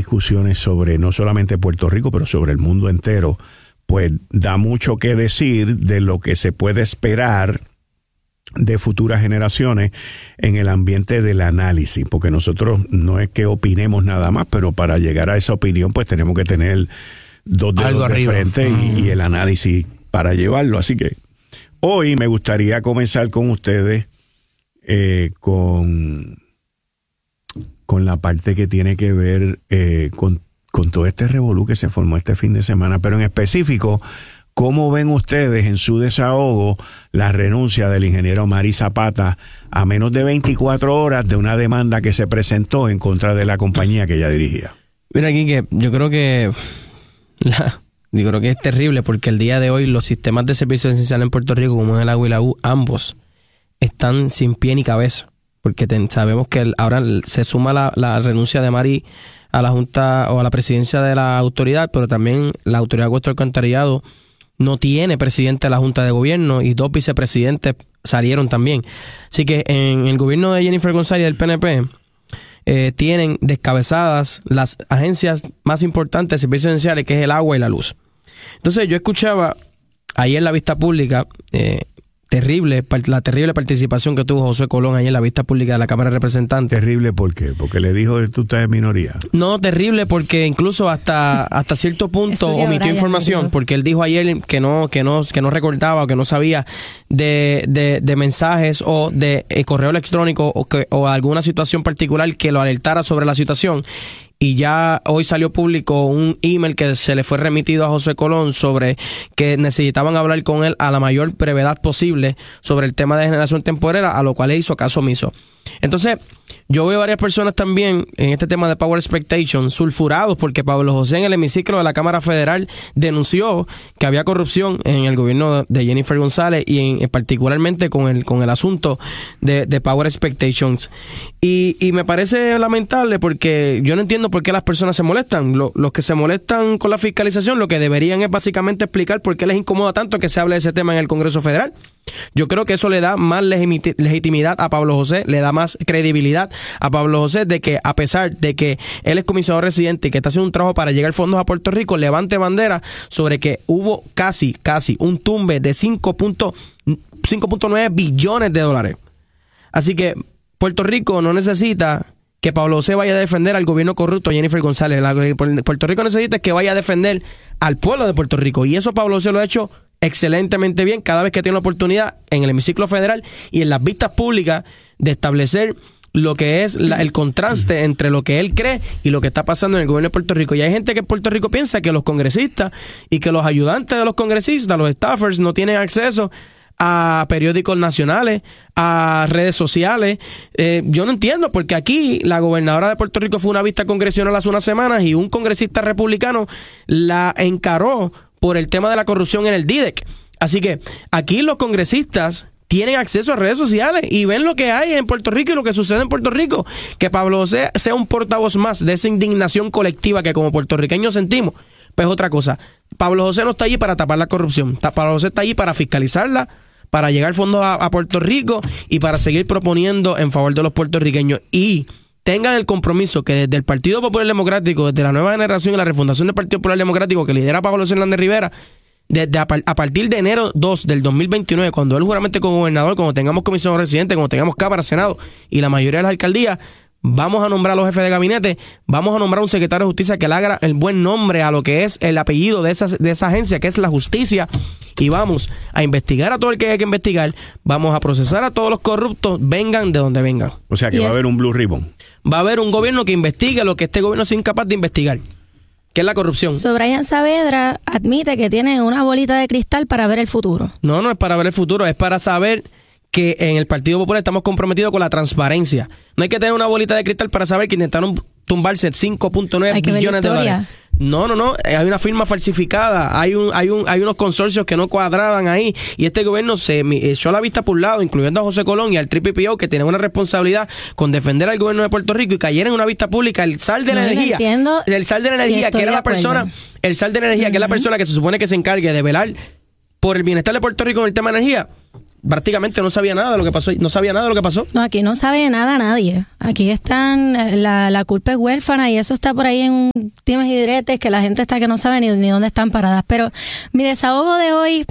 discusiones sobre no solamente Puerto Rico, pero sobre el mundo entero, pues da mucho que decir de lo que se puede esperar de futuras generaciones en el ambiente del análisis, porque nosotros no es que opinemos nada más, pero para llegar a esa opinión pues tenemos que tener dos dedos de frente y el análisis para llevarlo. Así que hoy me gustaría comenzar con ustedes con la parte que tiene que ver con todo este revolú que se formó este fin de semana, pero en específico, ¿cómo ven ustedes en su desahogo la renuncia del ingeniero Mari Zapata a menos de 24 horas de una demanda que se presentó en contra de la compañía que ella dirigía? Mira, Quique, yo creo que es terrible porque el día de hoy los sistemas de servicio esencial en Puerto Rico, como es el agua y la luz, ambos están sin pie ni cabeza. Porque sabemos que ahora se suma la renuncia de Mari a la Junta o a la presidencia de la autoridad, pero también la Autoridad de Acueductos y Alcantarillado no tiene presidente de la Junta de Gobierno y 2 vicepresidentes salieron también. Así que en el gobierno de Jennifer González del PNP tienen descabezadas las agencias más importantes de servicios esenciales, que es el agua y la luz. Entonces yo escuchaba ayer en la vista pública la terrible participación que tuvo José Colón ayer en la vista pública de la Cámara de Representantes. ¿Terrible por qué? ¿Porque le dijo que tú estás en minoría? No, terrible porque incluso hasta cierto punto omitió información, porque él dijo ayer que no recordaba o que no sabía de mensajes o de correo electrónico o alguna situación particular que lo alertara sobre la situación. Y ya hoy salió público un email que se le fue remitido a José Colón sobre que necesitaban hablar con él a la mayor brevedad posible sobre el tema de generación temporera, a lo cual él hizo caso omiso. Entonces, yo veo varias personas también en este tema de Power Expectation sulfurados porque Pablo José en el hemiciclo de la Cámara Federal denunció que había corrupción en el gobierno de Jennifer González y particularmente con el asunto de Power Expectations. Y me parece lamentable porque yo no entiendo por qué las personas se molestan. Los que se molestan con la fiscalización lo que deberían es básicamente explicar por qué les incomoda tanto que se hable de ese tema en el Congreso Federal. Yo creo que eso le da más legitimidad a Pablo José, le da más credibilidad a Pablo José de que a pesar de que él es comisionado residente y que está haciendo un trabajo para llegar fondos a Puerto Rico, levante bandera sobre que hubo casi un tumbe de 5.9 billones de dólares. Así que Puerto Rico no necesita que Pablo José vaya a defender al gobierno corrupto de Jennifer González. Puerto Rico necesita que vaya a defender al pueblo de Puerto Rico. Y eso Pablo José lo ha hecho excelentemente bien cada vez que tiene la oportunidad en el hemiciclo federal y en las vistas públicas de establecer lo que es el contraste entre lo que él cree y lo que está pasando en el gobierno de Puerto Rico. Y hay gente que en Puerto Rico piensa que los congresistas y que los ayudantes de los congresistas, los staffers, no tienen acceso a periódicos nacionales, a redes sociales. Yo no entiendo, porque aquí la gobernadora de Puerto Rico fue a una vista congresional hace unas semanas y un congresista republicano la encaró por el tema de la corrupción en el DIDEC. Así que aquí los congresistas tienen acceso a redes sociales y ven lo que hay en Puerto Rico y lo que sucede en Puerto Rico. Que Pablo José sea un portavoz más de esa indignación colectiva que como puertorriqueños sentimos, pues otra cosa. Pablo José no está allí para tapar la corrupción. Pablo José está allí para fiscalizarla, para llegar fondos a Puerto Rico y para seguir proponiendo en favor de los puertorriqueños. Y tengan el compromiso que desde el Partido Popular Democrático, desde la nueva generación y la refundación del Partido Popular Democrático que lidera Pablo Hernández Rivera, desde a partir de enero 2 del 2029, cuando él juramente como gobernador, cuando tengamos comisionado residente, cuando tengamos Cámara, Senado y la mayoría de las alcaldías, vamos a nombrar a los jefes de gabinete, vamos a nombrar a un secretario de justicia que le haga el buen nombre a lo que es el apellido de esa agencia, que es la justicia, y vamos a investigar a todo el que haya que investigar, vamos a procesar a todos los corruptos, vengan de donde vengan. O sea que va a haber un blue ribbon. Va a haber un gobierno que investigue lo que este gobierno es incapaz de investigar, que es la corrupción. Brian Saavedra admite que tiene una bolita de cristal para ver el futuro. No es para ver el futuro, es para saber que en el Partido Popular estamos comprometidos con la transparencia. No hay que tener una bolita de cristal para saber que intentaron tumbarse 5.9 billones de dólares. No, hay una firma falsificada, hay unos consorcios que no cuadraban ahí, y este gobierno se echó la vista por un lado, incluyendo a José Colón y al TPPO, que tienen una responsabilidad con defender al gobierno de Puerto Rico, y cayeron en una vista pública el SAL de la energía, el SAL de la energía, que era la persona, el SAL de la energía, que es la persona que se supone que se encargue de velar por el bienestar de Puerto Rico en el tema de energía. prácticamente no sabía nada de lo que pasó. No sabía nada de lo que pasó. No, aquí no sabe nada nadie. Aquí están, la culpa es huérfana y eso está por ahí en times y diretes que la gente está que no sabe ni dónde están paradas. Pero mi desahogo de hoy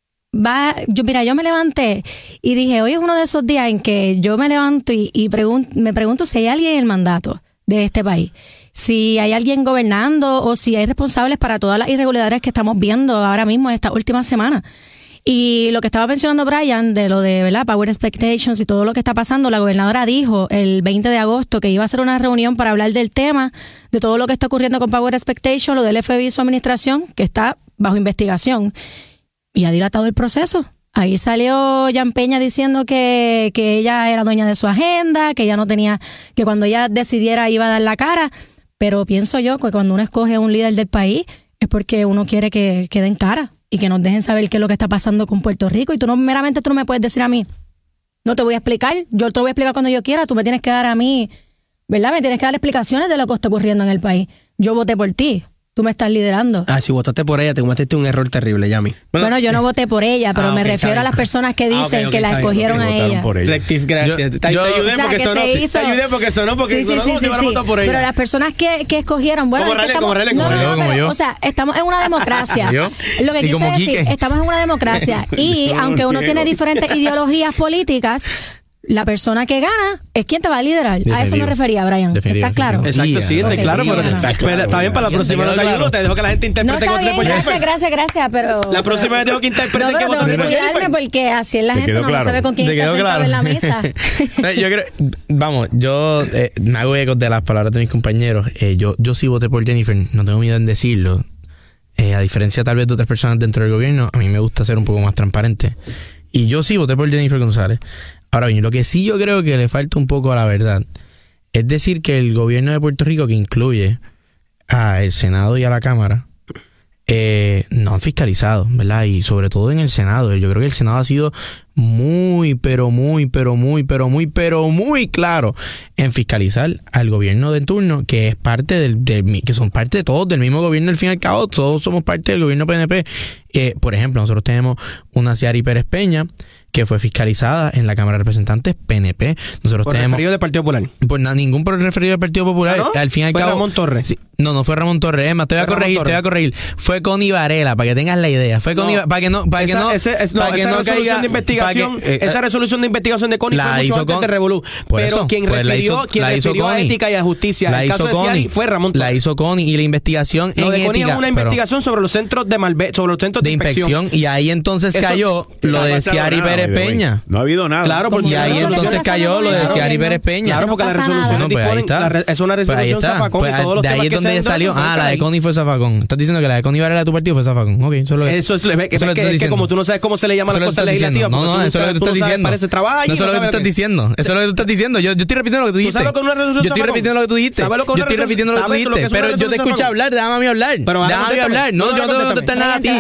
yo me levanté y dije, hoy es uno de esos días en que yo me levanto y me pregunto si hay alguien en el mandato de este país. Si hay alguien gobernando o si hay responsables para todas las irregularidades que estamos viendo ahora mismo en esta última semana. Y lo que estaba mencionando Brian de lo de, ¿verdad?, Power Expectations y todo lo que está pasando, la gobernadora dijo el 20 de agosto que iba a hacer una reunión para hablar del tema, de todo lo que está ocurriendo con Power Expectations, lo del FBI y su administración, que está bajo investigación. Y ha dilatado el proceso. Ahí salió Jan Peña diciendo que ella era dueña de su agenda, que ella no tenía, que cuando ella decidiera iba a dar la cara. Pero pienso yo que cuando uno escoge a un líder del país es porque uno quiere que den cara y que nos dejen saber qué es lo que está pasando con Puerto Rico. Y tú no me puedes decir a mí, no te voy a explicar, yo te voy a explicar cuando yo quiera, tú me tienes que dar a mí, ¿verdad? Me tienes que dar explicaciones de lo que está ocurriendo en el país. Yo voté por ti. Tú me estás liderando. Si votaste por ella, te cometiste un error terrible, Yami. Bueno, yo no voté por ella, pero me refiero a las personas que dicen que la escogieron a ella. Gracias. Te ayudé porque sonó. Sí. Pero las personas que escogieron, bueno, o sea, estamos en una democracia. Lo que quise decir, estamos en una democracia y aunque uno tiene diferentes ideologías políticas, la persona que gana es quien te va a liderar. Definitivo. A eso me refería, Brian. ¿Estás claro? Exacto, sí, está claro. Pero está bien, para la próxima no te ayudo. Te dejo que la gente interprete. No, está bien, gracias, pero... La próxima vez tengo que interpretar que votaste por Jennifer. Porque así es la gente, no sabe con quién está sentado en la mesa. Yo creo... yo me hago eco de las palabras de mis compañeros. Yo sí voté por Jennifer. No tengo miedo en decirlo. A diferencia tal vez de otras personas dentro del gobierno, a mí me gusta ser un poco más transparente. Y yo sí voté por Jennifer González. Ahora bien, lo que sí yo creo que le falta un poco a la verdad es decir que el gobierno de Puerto Rico, que incluye al Senado y a la Cámara, no han fiscalizado, ¿verdad? Y sobre todo en el Senado. Yo creo que el Senado ha sido muy claro en fiscalizar al gobierno de turno, que es parte que son parte de todos del mismo gobierno. Al fin y al cabo, todos somos parte del gobierno PNP. Por ejemplo, nosotros tenemos una Ciari Pérez Peña, que fue fiscalizada en la Cámara de Representantes PNP. Nosotros ¿Por tenemos referido del Partido Popular? Pues ningún por referido del Partido Popular. ¿No? Al fin y al cabo, Ramón Torres. Sí, no fue Ramón Torres. Es más, te voy a corregir. Fue Connie Varela, para que tengas la idea. Fue Connie, para que no caiga de investigación. Esa resolución de investigación de Connie fue mucho antes de Revolú. Pero quien refirió a ética y a justicia el caso de Ciari fue Ramón Torres. La hizo Connie y la investigación en ética. Connie es una investigación sobre los centros de inspección. Y ahí entonces cayó lo de Ciari Pérez Peña. No ha habido nada. Claro, porque y ahí entonces cayó lo de Ciari Pérez Peña. Claro, porque la resolución es una resolución zafacón y todos los de ahí es donde salió. La de Connie fue zafacón. Estás diciendo que la de Connie Varela de tu partido fue zafacón. Ok, eso es que como tú no sabes cómo se le llaman las cosas legislativas. No, eso es lo que tú estás diciendo. Parece trabajo. No, eso es lo que tú estás diciendo. Eso es lo que tú estás diciendo. Yo estoy repitiendo lo que tú dijiste. Yo estoy repitiendo lo que tú dijiste. Yo estoy repitiendo lo que tú dijiste. Pero yo te escuché hablar, déjame a mí hablar. Déjame hablar. No, yo no te voy a contestar nada a ti.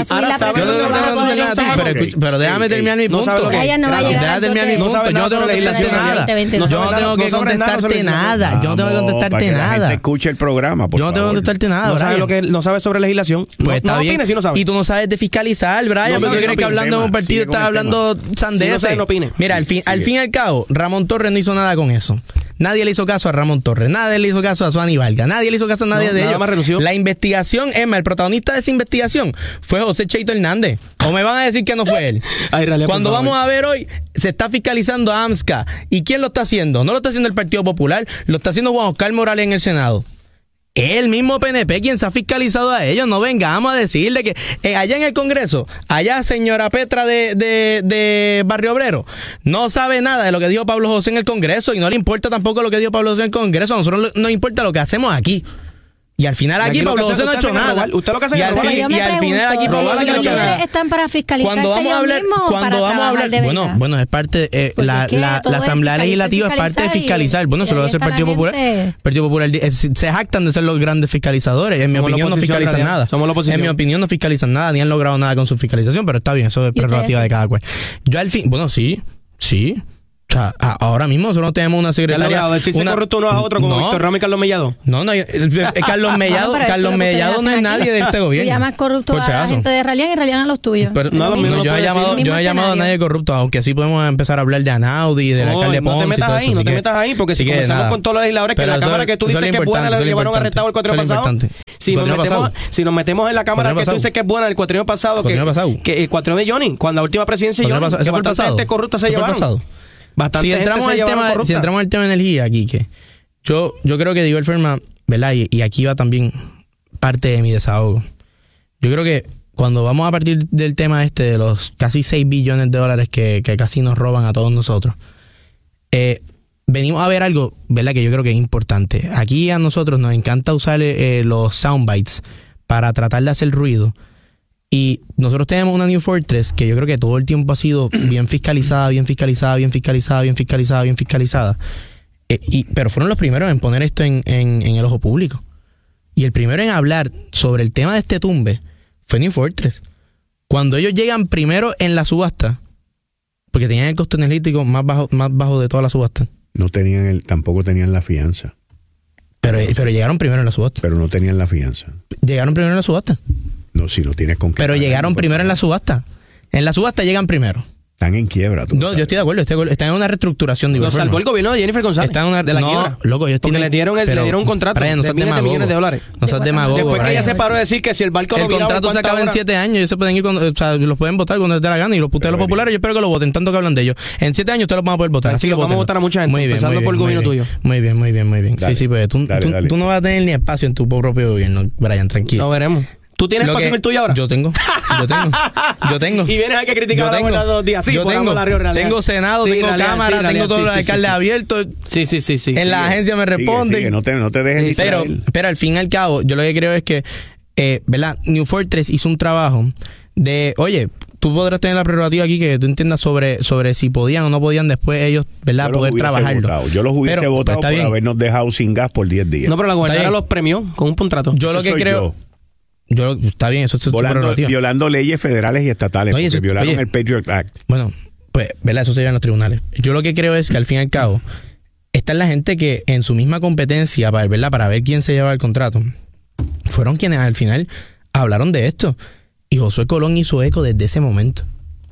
Pero déjame terminar mi punto. Déjame terminar mi punto. Yo no tengo que contestarte nada. Yo no tengo que contestarte nada. Yo no tengo que contestarte nada. Escucha el programa, por Yo no tengo que contestarte nada. No sabes sobre legislación. Pues está bien. Y tú no sabes de fiscalizar, Brian. ¿Tú crees que hablando de un partido estás hablando sandeces? Mira, al fin y al cabo, Ramón Torres no hizo nada con eso. Nadie le hizo caso a Ramón Torres, nadie le hizo caso a Suani Vargas, nadie le hizo caso a nadie de ellos. La investigación, el protagonista de esa investigación fue José Cheito Hernández. ¿O me van a decir que no fue él? Cuando vamos a ver hoy, se está fiscalizando a AMSCA. ¿Y quién lo está haciendo? No lo está haciendo el Partido Popular, lo está haciendo Juan Oscar Morales en el Senado. Es el mismo PNP quien se ha fiscalizado a ellos. No vengamos a decirle que allá en el Congreso, allá señora Petra de Barrio Obrero, no sabe nada de lo que dijo Pablo José en el Congreso y no le importa tampoco lo que dijo Pablo José en el Congreso. A nosotros nos importa lo que hacemos aquí. Y al final aquí Pablo José no ha hecho nada. Usted lo que hace es robar. Y al final aquí Pablo José no ha hecho nada. Están para fiscalizarse cuando vamos a hablar, bueno, es parte la Asamblea Legislativa es parte de fiscalizar. Bueno, eso lo hace el Partido Popular. El Partido Popular se jactan de ser los grandes fiscalizadores. En mi opinión no fiscalizan nada. En mi opinión no fiscalizan nada, ni han logrado nada con su fiscalización, pero está bien, eso es prerrogativa de cada cual. Yo al fin, bueno, sí. Ahora mismo nosotros no tenemos una secretaria. A decirse corrupto uno a otro como Víctor Ramos y Carlos Mellado. No, Carlos Mellado, Carlos Mellado no es nadie de este gobierno. Tú llamas corrupto a la gente de Ralián y Ralián a los tuyos. Pero, yo no he llamado a nadie corrupto, aunque sí podemos empezar a hablar de Anaudi, del alcalde Ponce. No te metas ahí, porque si comenzamos con todos los legisladores que la Cámara que tú dices que es buena, la llevaron arrestado el cuatrienio pasado. Si nos metemos en la Cámara que tú dices que es buena el cuatrienio pasado, que el cuatrienio de Johnny, cuando la última presidencia de Johnny, que bastante gente corrupta se llevaron. Si entramos en el tema de energía aquí, que yo creo que Diego Ferma, ¿verdad? Y aquí va también parte de mi desahogo. Yo creo que cuando vamos a partir del tema de los casi 6 billones de dólares que casi nos roban a todos nosotros, venimos a ver algo, ¿verdad? Que yo creo que es importante. Aquí a nosotros nos encanta usar los soundbites para tratar de hacer ruido. Y nosotros tenemos una New Fortress que yo creo que todo el tiempo ha sido bien fiscalizada. Pero fueron los primeros en poner esto en el ojo público. Y el primero en hablar sobre el tema de este tumbe fue New Fortress. Cuando ellos llegan primero en la subasta, porque tenían el costo energético más bajo de toda la subasta. Tampoco tenían la fianza. Pero llegaron primero en la subasta. Pero no tenían la fianza. Llegaron primero en la subasta. No, si no tienes con qué. Pero llegaron primero en la subasta. En la subasta llegan primero. Están en quiebra. No, yo estoy de acuerdo. Están en una reestructuración. Lo salvó el gobierno de Jennifer González. Está en de la quiebra. Loco, ellos porque le dieron un contrato de miles de millones de dólares. No seas demagogo. Después que ella se paró de decir que si el barco no viraba, el contrato se acaba en 7 años. Ellos se pueden ir, los pueden votar cuando les dé la gana. Y los populares, yo espero que lo voten, tanto que hablan de ellos. En 7 años ustedes los van a poder votar. Así que vamos a votar a mucha gente, empezando por el gobierno tuyo. Muy bien. Sí, pues tú no vas a tener ni espacio en tu propio gobierno, Brian, tranquilo. Lo veremos. ¿Tú tienes espacio en el tuyo ahora? Yo tengo. Y vienes a que criticar a la buena 2 días. Sí, tengo Senado, tengo Cámara, tengo todos los alcaldes abiertos. Sí. En la agencia me responden. Sigue, no te dejes pero al fin y al cabo, yo lo que creo es que, ¿verdad? New Fortress hizo un trabajo de, oye, tú podrás tener la prerrogativa aquí que tú entiendas sobre si podían o no podían después ellos, ¿verdad, poder trabajarlo. Yo los hubiese votado por habernos dejado sin gas por 10 días. No, pero la gobernadora los premió con un contrato. Yo lo que creo... está bien, eso es violando leyes federales y estatales, porque violaron el Patriot Act. Bueno, pues, ¿verdad? Eso se lleva en los tribunales. Yo lo que creo es que al fin y al cabo está la gente que en su misma competencia, ¿verdad? Para ver quién se lleva el contrato, fueron quienes al final hablaron de esto. Y Josué Colón hizo eco desde ese momento.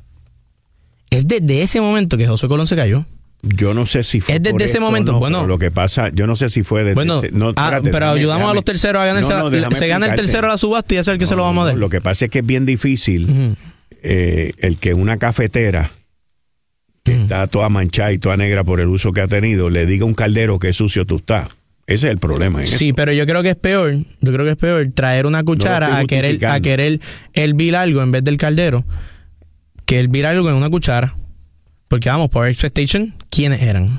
Es desde ese momento que Josué Colón se cayó. Yo no sé si fue es desde ese momento. Bueno, lo que pasa, yo no sé si fue desde pero ayudamos a los terceros a ganar. Se gana el tercero a la subasta y es el que se lo vamos a dar. Lo que pasa es que es bien difícil el que una cafetera que está toda manchada y toda negra por el uso que ha tenido le diga a un caldero que sucio tú estás. Ese es el problema. Sí, pero yo creo que es peor. Traer una cuchara a querer hervir algo en vez del caldero que hervir algo en una cuchara. Porque vamos, Power Expectation, ¿quiénes eran?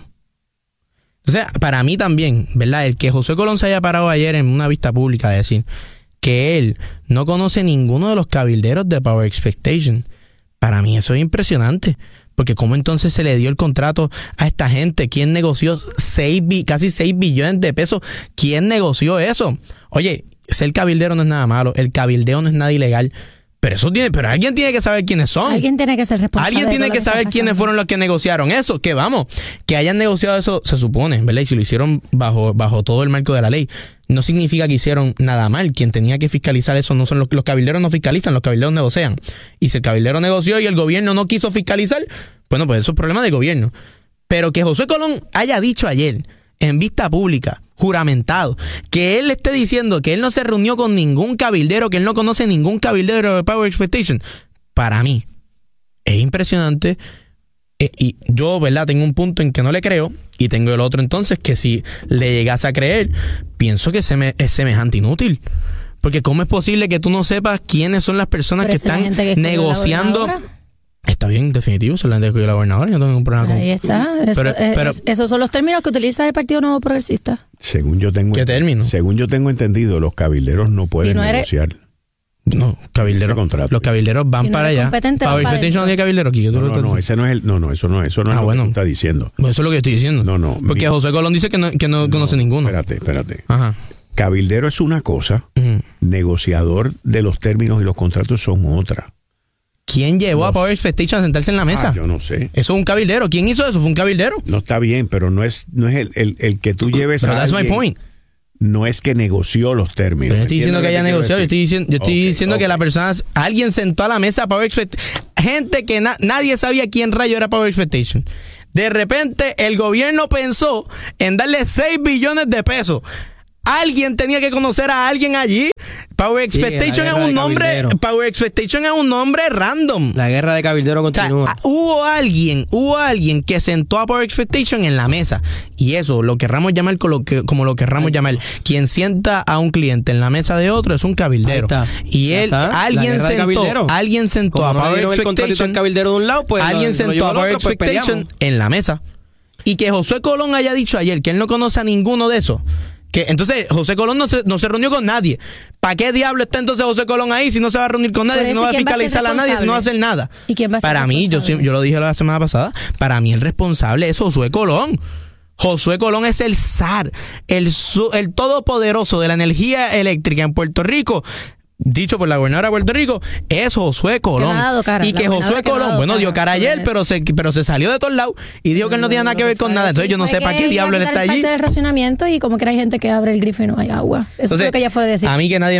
O sea, para mí también, ¿verdad? El que Josué Colón se haya parado ayer en una vista pública a decir que él no conoce ninguno de los cabilderos de Power Expectation, para mí eso es impresionante. Porque ¿cómo entonces se le dio el contrato a esta gente? ¿Quién negoció casi 6 billones de pesos? ¿Quién negoció eso? Oye, ser cabildero no es nada malo, el cabildeo no es nada ilegal. Pero alguien tiene que saber quiénes son. Alguien tiene que ser responsable. Alguien tiene que saber quiénes fueron los que negociaron eso. Que vamos, que hayan negociado eso, se supone, ¿verdad? Y si lo hicieron bajo todo el marco de la ley, no significa que hicieron nada mal. Quien tenía que fiscalizar eso no son los cabilderos, no fiscalizan, los cabilderos negocian. Y si el cabildero negoció y el gobierno no quiso fiscalizar, bueno, pues eso es problema del gobierno. Pero que Josué Colón haya dicho ayer, en vista pública, juramentado, que él esté diciendo que él no se reunió con ningún cabildero, que él no conoce ningún cabildero de Power Expectation, para mí es impresionante. Y yo, ¿verdad? Tengo un punto en que no le creo y tengo el otro entonces que si le llegase a creer, pienso que es semejante inútil. Porque ¿cómo es posible que tú no sepas quiénes son las personas que están negociando? Está bien, definitivo, se la han descubierto la gobernadora, yo no tengo ningún problema con ahí está. Esos son los términos que utiliza el Partido Nuevo Progresista. Según yo tengo entendido, los cabilderos no pueden negociar. No, los cabilderos van para allá. Power Expectation no tiene cabildero aquí. No, ese no es eso no es lo que tú estás diciendo. Eso es lo que estoy diciendo. No. Porque José Colón dice que no conoce ninguno. Espérate. Ajá. Cabildero es una cosa, negociador de los términos y los contratos son otra. ¿Quién llevó a Power Expectation a sentarse en la mesa? Yo no sé. Eso es un cabildero. ¿Quién hizo eso? ¿Fue un cabildero? No está bien, pero no es el que tú lleves pero a that's alguien. My point. No es que negoció los términos. Yo no estoy diciendo que haya negociado, yo estoy diciendo que la persona, alguien sentó a la mesa a Power Expectation. Gente que nadie sabía quién rayo era Power Expectation. De repente el gobierno pensó en darle 6 billones de pesos. Alguien tenía que conocer a alguien allí. Power Expectation es un nombre. Power Expectation es un nombre random. La guerra de cabildero continúa. O sea, hubo alguien que sentó a Power Expectation en la mesa. Y eso, lo querramos llamar como lo querramos llamar. Quien sienta a un cliente en la mesa de otro es un cabildero. Y alguien sentó a Power Expectation. Cabildero de un lado, pues alguien sentó a Power Expectation en la mesa. Y que Josué Colón haya dicho ayer que él no conoce a ninguno de esos. Que entonces José Colón no se reunió con nadie. ¿Para qué diablo está entonces José Colón ahí si no se va a reunir con nadie, si no va a fiscalizar a nadie, si no va a hacer nada? ¿Y quién va a ser para mí, yo lo dije la semana pasada, para mí el responsable es Josué Colón. Josué Colón es el zar, el todopoderoso de la energía eléctrica en Puerto Rico. Dicho por la gobernadora de Puerto Rico, es Josué Colón. Cara, y que Josué Colón, dio cara ayer, pero se salió de todos lados y dijo que él no tenía nada que ver con nada. Entonces yo no sé para qué diablo él está allí. Parte del racionamiento y como que hay gente que abre el grifo y no hay agua. Eso es lo que ella fue a decir. A mí que nadie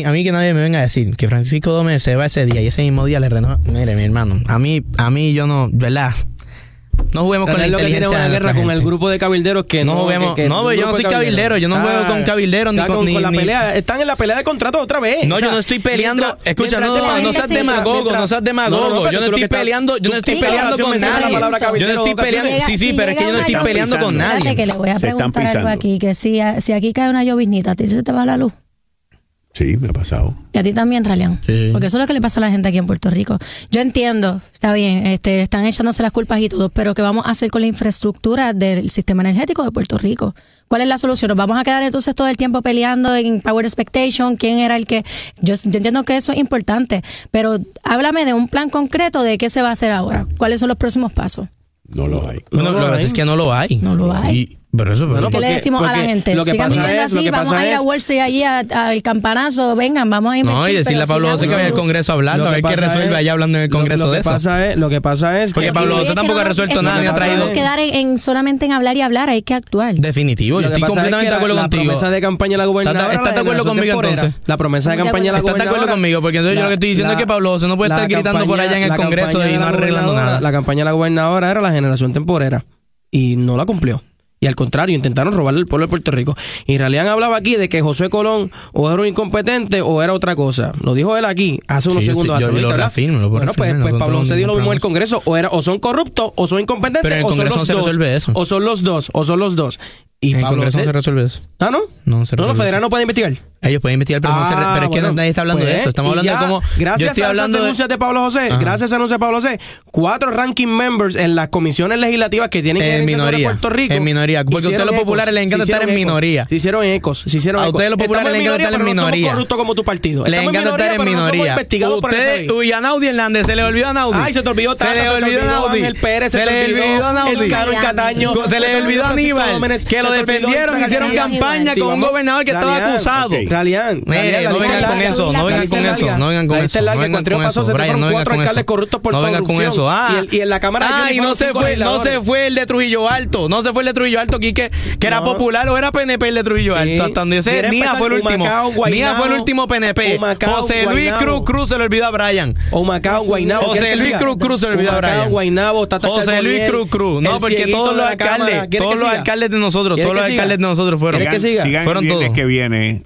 me venga a decir que Francisco Domínguez se va ese día y ese mismo día le renova. Mire, mi hermano, a mí yo no, ¿verdad? No juguemos con la inteligencia. Una guerra con el grupo de cabilderos que no juguemos. No, yo no soy cabildero. Yo no juego con cabilderos ni con la pelea. Están en la pelea de contrato otra vez. No, yo no estoy peleando. Escucha, no seas demagogo, no seas demagogo. Yo no estoy peleando con nadie. Yo no estoy peleando. Sí, pero es que yo no estoy peleando con nadie. Que le voy a preguntar algo aquí, que si aquí cae una lloviznita, ¿a ti se te va la luz? Sí, me ha pasado. Y a ti también, Ralian. Sí. Porque eso es lo que le pasa a la gente aquí en Puerto Rico. Yo entiendo, está bien, están echándose las culpas y todo, pero ¿qué vamos a hacer con la infraestructura del sistema energético de Puerto Rico? ¿Cuál es la solución? ¿Nos vamos a quedar entonces todo el tiempo peleando en Power Expectation? ¿Quién era el que...? Yo entiendo que eso es importante, pero háblame de un plan concreto de qué se va a hacer ahora. ¿Cuáles son los próximos pasos? No lo hay. Bueno, lo que pasa es que no lo hay. No lo hay. ¿Qué le decimos a la gente? Lo que pasa es, vamos a ir a Wall Street allí al campanazo, vengan, vamos a invertir. No, y decirle a Pablo José que vaya al Congreso a hablar, a ver qué resuelve allá hablando en el Congreso de eso. Lo que pasa es porque Pablo José tampoco ha resuelto nada ni ha traído. No podemos quedar solamente en hablar y hablar, hay que actuar. Definitivo, yo estoy completamente de acuerdo contigo. La promesa de campaña de la gobernadora. ¿Estás de acuerdo conmigo entonces? La promesa de campaña de la gobernadora. ¿Estás de acuerdo conmigo? Porque entonces yo lo que estoy diciendo es que Pablo José no puede estar gritando por allá en el Congreso y no arreglando nada. La campaña de la gobernadora era la generación temporera y no la cumplió. Y al contrario, intentaron robarle al pueblo de Puerto Rico. Y Ralian hablaba aquí de que José Colón o era un incompetente o era otra cosa. Lo dijo él aquí hace unos segundos. Yo lo reafirmo. Bueno, pues Pablo José dijo lo mismo en el Congreso. O son corruptos, o son incompetentes, pero en el Congreso no se resuelve eso. O son los dos. Y en el Congreso no se resuelve eso. ¿Ah, no? No se resuelve. No, los federales no pueden investigar. Ellos pueden investigar, pero, pero es que nadie está hablando de eso. Estamos hablando de cómo... Gracias a esas denuncias de Pablo José, gracias a anuncios de Pablo José, 4 ranking members en las comisiones legislativas que tienen que ver sobre Puerto Rico. En minoría. Porque a ustedes los populares les encanta estar en minoría. Se hicieron ecos. A ustedes los populares les encanta estar en minoría. No somos corruptos como tu partido. Les encanta estar en minoría. Ustedes, y a Naudi Hernández, se le olvidó a Naudi. Ay, se te olvidó Tata, se le olvidó a Naudi. Se le olvidó a Naudi. Se le olvidó a Aníbal, que lo defendieron, hicieron campaña con un gobernador que estaba acusado. Ralian, no vengan con eso, no vengan con eso, no vengan con eso. No vengan con eso, Brian, no vengan con eso. No vengan con eso. Y en la Cámara y no se fue el de Trujillo Alto. No se fue el de Trujillo Alto, Quique, que era popular o era PNP el de Trujillo Alto. Hasta donde yo sé, Nia fue el último. Nia fue el último PNP. José Luis Cruz se le olvidó a Brian. José Luis Cruz se le olvidó a Brian. José Luis Cruz. No, porque todos los alcaldes de nosotros, fueron todos. Que viene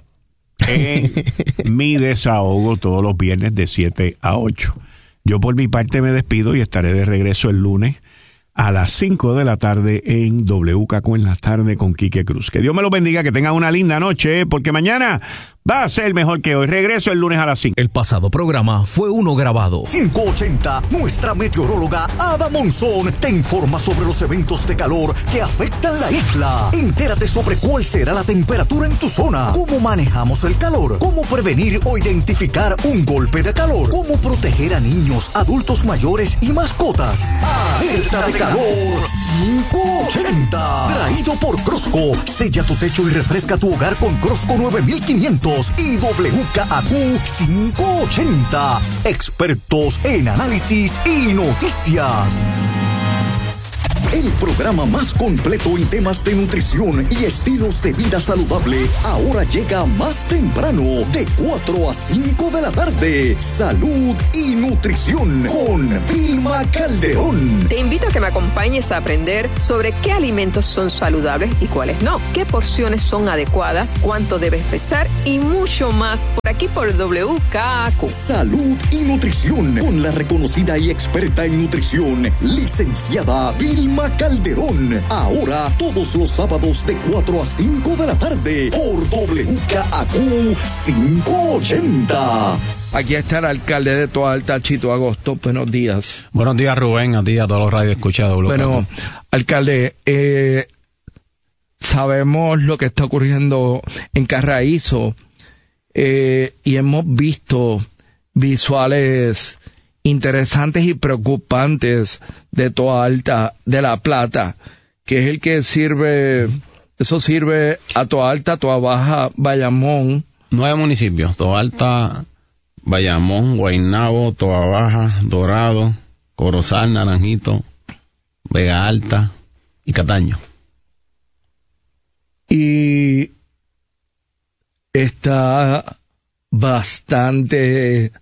mi desahogo todos los viernes de 7 a 8. Yo por mi parte me despido y estaré de regreso el lunes a las 5 de la tarde en WKQ en la tarde con Quique Cruz. Que Dios me los bendiga, que tengan una linda noche, porque mañana va a ser mejor que hoy. Regreso el lunes a las 5. El pasado programa fue uno grabado. 580, nuestra meteoróloga Ada Monzón te informa sobre los eventos de calor que afectan la isla. Entérate sobre cuál será la temperatura en tu zona, cómo manejamos el calor, cómo prevenir o identificar un golpe de calor, cómo proteger a niños, adultos mayores y mascotas. Alerta de calor 580. Traído por Crosco. Sella tu techo y refresca tu hogar con Crosco 9500. Unidos y WKAQ 580. Expertos en análisis y noticias. El programa más completo en temas de nutrición y estilos de vida saludable ahora llega más temprano, de 4 a 5 de la tarde. Salud y nutrición con Vilma Calderón. Te invito a que me acompañes a aprender sobre qué alimentos son saludables y cuáles no, qué porciones son adecuadas, cuánto debes pesar y mucho más por aquí por WKAQ. Salud y nutrición con la reconocida y experta en nutrición, licenciada Vilma Calderón. Ahora todos los sábados de 4 a 5 de la tarde por WKAQ 580. Aquí está el alcalde de Toalta, Chito Agosto. Buenos días. Buenos días, Rubén. A ti y a todos los radioescuchados. Bueno, alcalde, sabemos lo que está ocurriendo en Carraízo y hemos visto visuales interesantes y preocupantes de Toalta, de La Plata, que es el que sirve a Toalta, Toabaja, Bayamón. 9 municipios: Toalta, Bayamón, Guaynabo, Toabaja, Dorado, Corozal, Naranjito, Vega Alta y Cataño. Y está bastante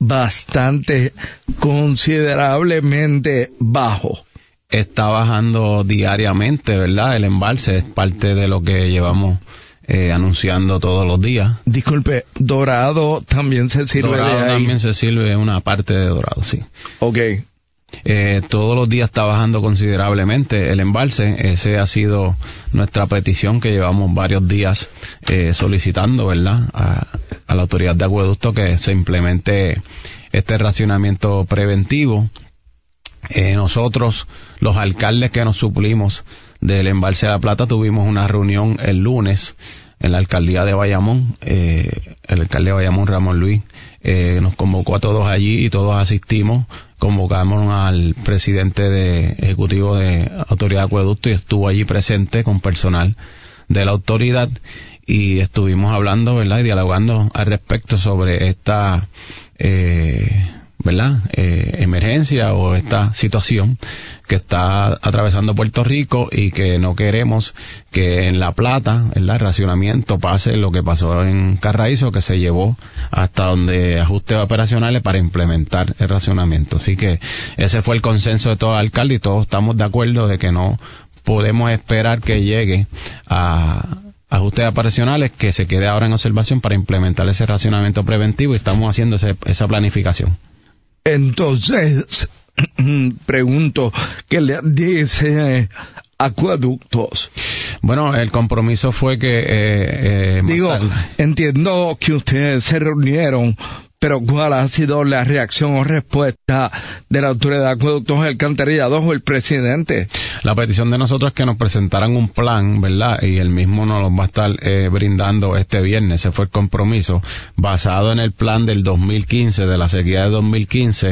considerablemente bajo. Está bajando diariamente, ¿verdad? El embalse es parte de lo que llevamos anunciando todos los días. Disculpe, Dorado también se sirve Dorado de ahí. También se sirve una parte de Dorado, sí. Okay. Todos los días está bajando considerablemente el embalse. Ese ha sido nuestra petición que llevamos varios días solicitando, ¿verdad? A la autoridad de acueducto que se implemente este racionamiento preventivo. Nosotros, los alcaldes que nos suplimos del embalse de La Plata, tuvimos una reunión el lunes en la alcaldía de Bayamón. El alcalde de Bayamón, Ramón Luis, nos convocó a todos allí y todos asistimos. Convocamos al presidente ejecutivo de Autoridad de Acueducto y estuvo allí presente con personal de la autoridad y estuvimos hablando, ¿verdad? Y dialogando al respecto sobre esta emergencia o esta situación que está atravesando Puerto Rico y que no queremos que en La Plata, el racionamiento, pase lo que pasó en Carraízo, que se llevó hasta donde ajustes operacionales para implementar el racionamiento. Así que ese fue el consenso de todo el alcalde y todos estamos de acuerdo de que no podemos esperar que llegue a ajustes operacionales, que se quede ahora en observación para implementar ese racionamiento preventivo y estamos haciendo esa planificación. Entonces, pregunto, ¿qué le dice Acueductos? Bueno, el compromiso fue que... entiendo que ustedes se reunieron, pero ¿cuál ha sido la reacción o respuesta de la Autoridad de Acueductos y Alcantarillados o el presidente? La petición de nosotros es que nos presentaran un plan, ¿verdad? Y el mismo nos lo va a estar brindando este viernes. Ese fue el compromiso, basado en el plan del 2015, de la sequía de 2015.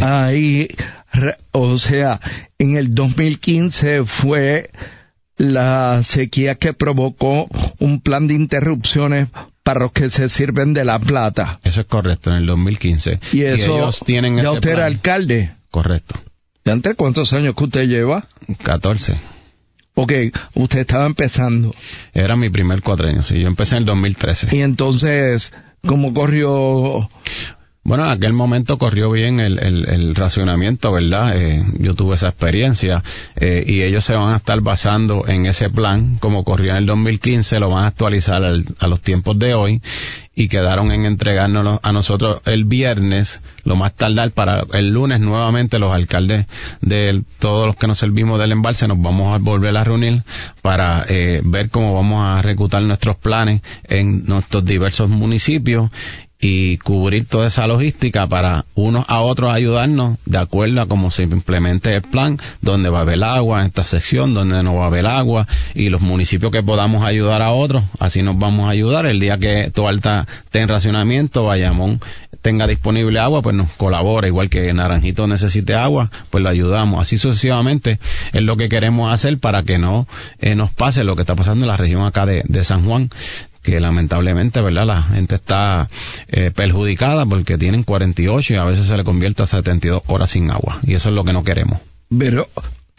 O sea, en el 2015 fue la sequía que provocó un plan de interrupciones para los que se sirven de La Plata. Eso es correcto, en el 2015. Y eso, ellos tienen ¿ya usted era alcalde? Correcto. ¿De antes cuántos años que usted lleva? 14. Ok, usted estaba empezando. Era mi primer cuatrienio, sí, yo empecé en el 2013. Y entonces, ¿cómo corrió? Bueno, en aquel momento corrió bien el racionamiento, ¿verdad? Yo tuve esa experiencia y ellos se van a estar basando en ese plan, como corrió en el 2015, lo van a actualizar a los tiempos de hoy y quedaron en entregárnoslo a nosotros el viernes, lo más tardar para el lunes nuevamente los alcaldes de todos los que nos servimos del embalse nos vamos a volver a reunir para ver cómo vamos a ejecutar nuestros planes en nuestros diversos municipios y cubrir toda esa logística para unos a otros ayudarnos de acuerdo a cómo se implemente el plan, donde va a haber agua en esta sección, donde no va a haber agua, y los municipios que podamos ayudar a otros, así nos vamos a ayudar. El día que Toalta esté en racionamiento, Bayamón tenga disponible agua, pues nos colabora, igual que Naranjito necesite agua, pues lo ayudamos. Así sucesivamente es lo que queremos hacer para que no nos pase lo que está pasando en la región acá de San Juan, que lamentablemente, ¿verdad?, la gente está perjudicada porque tienen 48 y a veces se le convierte a 72 horas sin agua, y eso es lo que no queremos. Pero,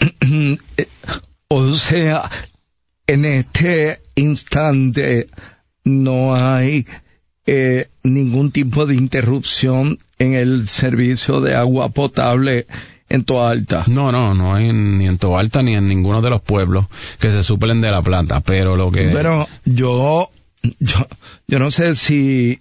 o sea, en este instante no hay ningún tipo de interrupción en el servicio de agua potable en Toalta. No hay ni en Toalta ni en ninguno de los pueblos que se suplen de la planta, pero lo que... Pero yo no sé si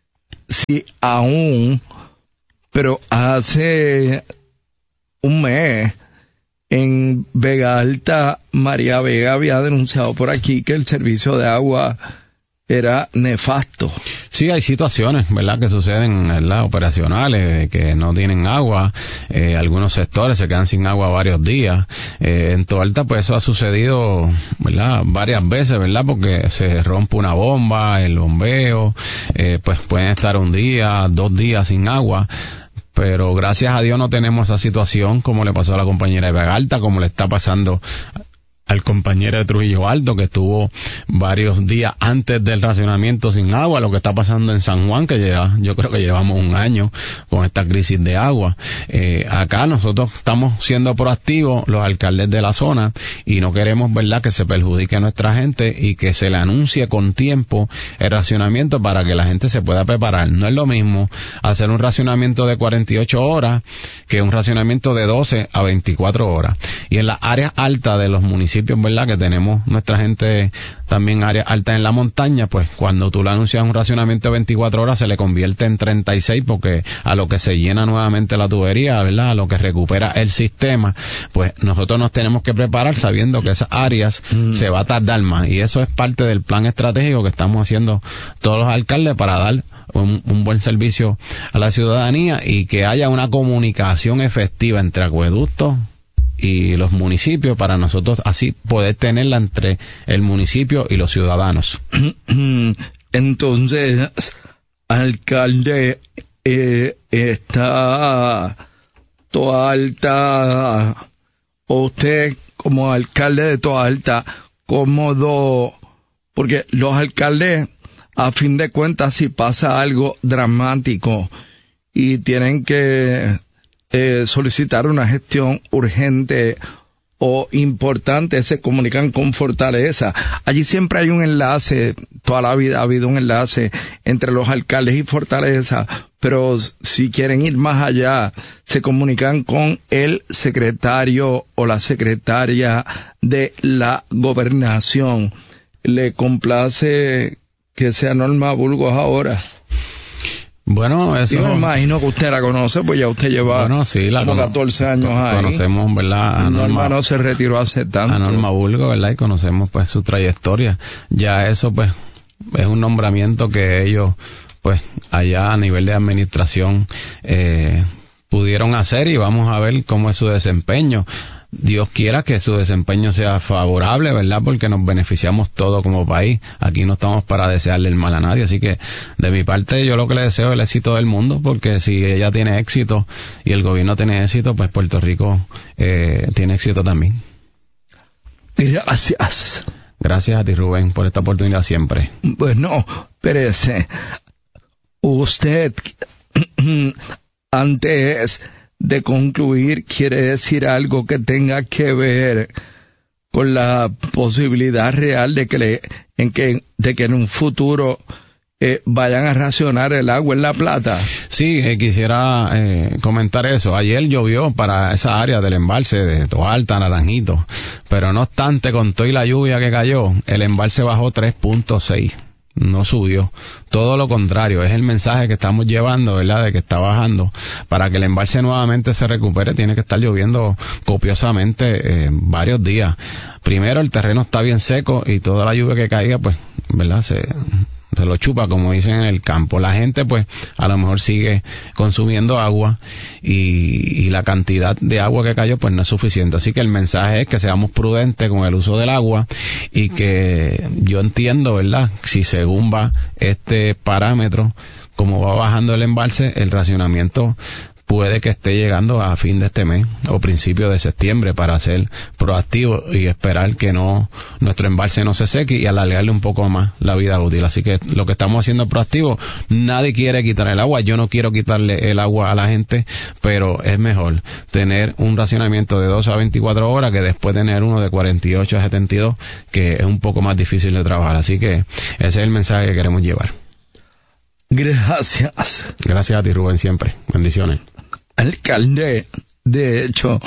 aún, pero hace un mes en Vega Alta, María Vega había denunciado por aquí que el servicio de agua era nefasto. Sí, hay situaciones, ¿verdad?, que suceden, ¿verdad?, operacionales, que no tienen agua, algunos sectores se quedan sin agua varios días. En Toalta, pues eso ha sucedido, ¿verdad?, varias veces, ¿verdad?, porque se rompe una bomba, el bombeo, pues pueden estar un día, 2 días sin agua. Pero gracias a Dios no tenemos esa situación como le pasó a la compañera de Vega Alta, como le está pasando al compañero de Trujillo Alto, que estuvo varios días antes del racionamiento sin agua, lo que está pasando en San Juan, que yo creo que llevamos un año con esta crisis de agua. Acá nosotros estamos siendo proactivos, los alcaldes de la zona, y no queremos, ¿verdad?, que se perjudique a nuestra gente y que se le anuncie con tiempo el racionamiento para que la gente se pueda preparar. No es lo mismo hacer un racionamiento de 48 horas que un racionamiento de 12 a 24 horas. Y en las áreas altas de los municipios, ¿verdad?, que tenemos nuestra gente también áreas altas en la montaña, pues cuando tú le anuncias un racionamiento de 24 horas se le convierte en 36, porque a lo que se llena nuevamente la tubería, ¿verdad?, a lo que recupera el sistema, pues nosotros nos tenemos que preparar sabiendo que esas áreas se va a tardar más, y eso es parte del plan estratégico que estamos haciendo todos los alcaldes para dar un buen servicio a la ciudadanía y que haya una comunicación efectiva entre acueductos y los municipios, para nosotros así poder tenerla entre el municipio y los ciudadanos. Entonces, alcalde, está Toalta, usted como alcalde de Toalta, cómodo, porque los alcaldes, a fin de cuentas, si pasa algo dramático y tienen que solicitar una gestión urgente o importante, se comunican con Fortaleza. Allí siempre hay un enlace, toda la vida ha habido un enlace entre los alcaldes y Fortaleza, pero si quieren ir más allá, se comunican con el secretario o la secretaria de la gobernación. ¿Le complace que sea Norma Burgos ahora? Bueno, eso... Yo me imagino que usted la conoce, pues ya usted lleva como 14 años ahí. Conocemos, ¿verdad? A Norma no se retiró hace tanto. A Norma Burgos, ¿verdad? Y conocemos, pues, su trayectoria. Ya eso, pues, es un nombramiento que ellos, pues, allá a nivel de administración, pudieron hacer, y vamos a ver cómo es su desempeño. Dios quiera que su desempeño sea favorable, ¿verdad?, porque nos beneficiamos todos como país. Aquí no estamos para desearle el mal a nadie, así que de mi parte yo lo que le deseo es el éxito del mundo, porque si ella tiene éxito y el gobierno tiene éxito, pues Puerto Rico tiene éxito también. Gracias. Gracias a ti, Rubén, por esta oportunidad siempre. Bueno, Pérez, usted antes de concluir, ¿quiere decir algo que tenga que ver con la posibilidad real de que en un futuro vayan a racionar el agua en La Plata? Sí, quisiera comentar eso. Ayer llovió para esa área del embalse de Toalta, Naranjito, pero no obstante, con toda la lluvia que cayó, el embalse bajó 3.6. No subió, todo lo contrario, es el mensaje que estamos llevando, ¿verdad?, de que está bajando. Para que el embalse nuevamente se recupere tiene que estar lloviendo copiosamente varios días. Primero, el terreno está bien seco y toda la lluvia que caiga, pues, ¿verdad?, se lo chupa, como dicen en el campo. La gente, pues, a lo mejor sigue consumiendo agua y la cantidad de agua que cayó, pues, no es suficiente. Así que el mensaje es que seamos prudentes con el uso del agua y que yo entiendo, ¿verdad?, si según va este parámetro, como va bajando el embalse, el racionamiento puede que esté llegando a fin de este mes o principio de septiembre para ser proactivo y esperar que nuestro embalse no se seque y alargarle un poco más la vida útil. Así que lo que estamos haciendo es proactivo. Nadie quiere quitar el agua. Yo no quiero quitarle el agua a la gente, pero es mejor tener un racionamiento de 12 a 24 horas que después tener uno de 48 a 72, que es un poco más difícil de trabajar. Así que ese es el mensaje que queremos llevar. Gracias. Gracias a ti, Rubén, siempre. Bendiciones. Alcalde, de hecho,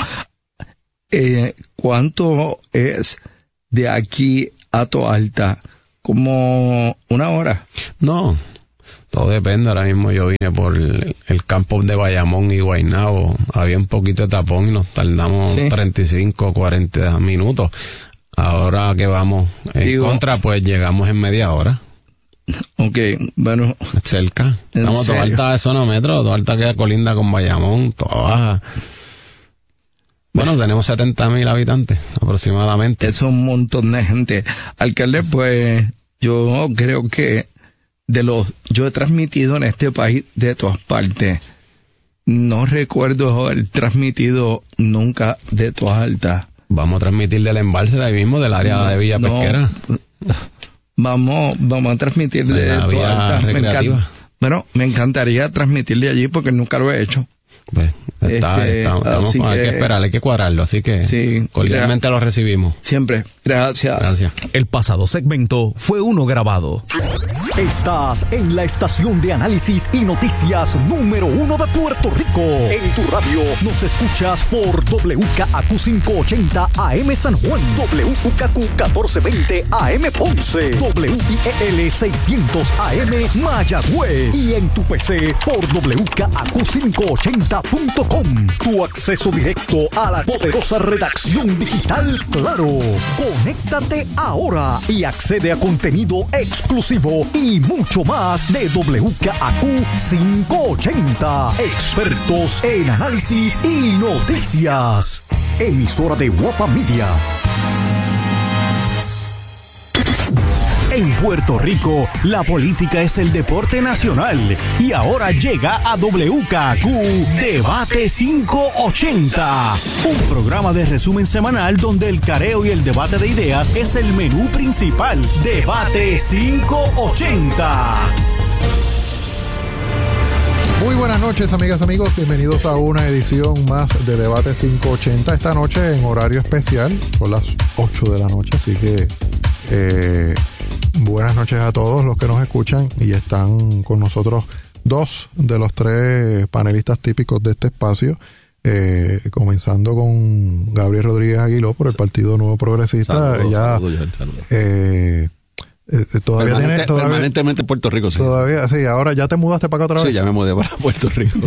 ¿cuánto es de aquí a Toalta? ¿Como una hora? No, todo depende. Ahora mismo yo vine por el campo de Bayamón y Guaynabo. Había un poquito de tapón y nos tardamos 35, 40 minutos. Ahora que vamos en contra, pues llegamos en media hora. Ok, bueno. Cerca. Estamos Toalta de sonómetro, Toalta queda colinda con Bayamón, Toda Baja. Bueno, tenemos 70,000 habitantes aproximadamente. Es un montón de gente. Alcalde, pues yo creo que yo he transmitido en este país de todas partes. No recuerdo haber transmitido nunca de Toalta. Vamos a transmitir del embalse de ahí mismo, del área de Villa Pesquera. Vamos a transmitir de Toalta. Me encantaría transmitir de allí porque nunca lo he hecho. Pues, hay que esperar, hay que cuadrarlo, así que cordialmente lo recibimos. Siempre. Gracias. El pasado segmento fue uno grabado. Estás en la estación de análisis y noticias número 1 de Puerto Rico. En tu radio nos escuchas por WKAQ 580 AM San Juan, WKAQ 1420 AM Ponce, WIEL 600 AM Mayagüez y en tu PC por WKAQ580.com. Tu acceso directo a la poderosa redacción digital Claro. Conéctate ahora y accede a contenido exclusivo y mucho más de WKAQ 580. Expertos en análisis y noticias. Emisora de Guapa Media. En Puerto Rico, la política es el deporte nacional y ahora llega a WKAQ Debate 580, un programa de resumen semanal donde el careo y el debate de ideas es el menú principal. Debate 580. Muy buenas noches, amigas, amigos. Bienvenidos a una edición más de Debate 580. Esta noche en horario especial, son las 8 de la noche, así que buenas noches a todos los que nos escuchan y están con nosotros dos de los tres panelistas típicos de este espacio, comenzando con Gabriel Rodríguez Aguiló por el Partido Nuevo Progresista. Todavía permanentemente en Puerto Rico, sí. Todavía, sí, ahora ya te mudaste para acá otra vez. Sí, ya me mudé para Puerto Rico.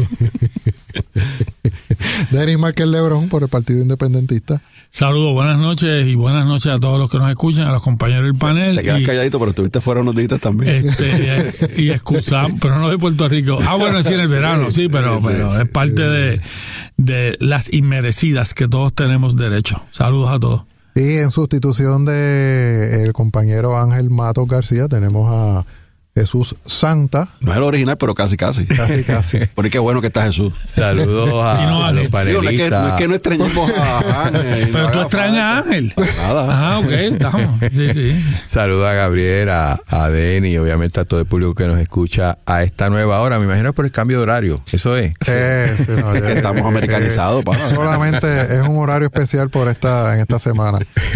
Denis Márquez Lebrón por el Partido Independentista. Saludos, buenas noches y buenas noches a todos los que nos escuchan, a los compañeros del panel. Te quedas calladito, pero estuviste fuera unos días también. Y excusamos, pero no de Puerto Rico. Bueno, sí, en el verano, sí, pero es parte de las inmerecidas que todos tenemos derecho. Saludos a todos. Y en sustitución de el compañero Ángel Matos García tenemos a Jesús Santa. No es el original, pero casi. Casi. Pero qué bueno que está Jesús. Saludos a los panelistas. No es que no extrañemos a Ángel. Pero tú extrañas a Ángel. Nada. Ok, estamos. Sí. Saludos a Gabriel, a Denny y obviamente a todo el público que nos escucha a esta nueva hora. Me imagino por el cambio de horario. Eso es. Estamos americanizados. Solamente es un horario especial en esta semana.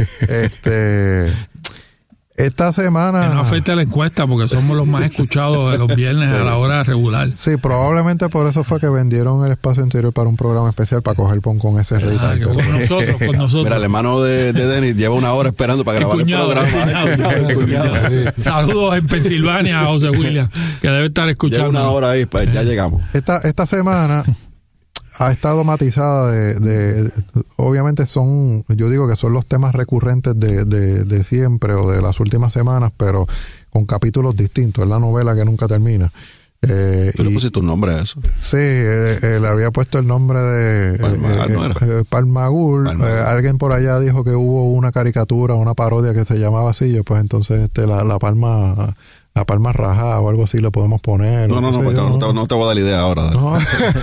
Esta semana... Que no afecta a la encuesta porque somos los más escuchados de los viernes a la hora regular. Sí, probablemente por eso fue que vendieron el espacio anterior para un programa especial para coger con ese rey. Con nosotros. Mira, el hermano de Denis lleva una hora esperando para grabar el programa. Saludos en Pensilvania a José William, que debe estar escuchando. Lleva una hora ahí, pues ya llegamos. Esta semana ha estado matizada obviamente yo digo que son los temas recurrentes de siempre o de las últimas semanas, pero con capítulos distintos. Es la novela que nunca termina. ¿Tú le pusiste un nombre a eso? Sí, le había puesto el nombre de Palmagul. Alguien por allá dijo que hubo una caricatura, una parodia que se llamaba así. Pues entonces la palma la palma rajada o algo así le podemos poner. No, no te voy a dar la idea ahora. No.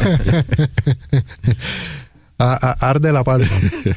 Arde la palma.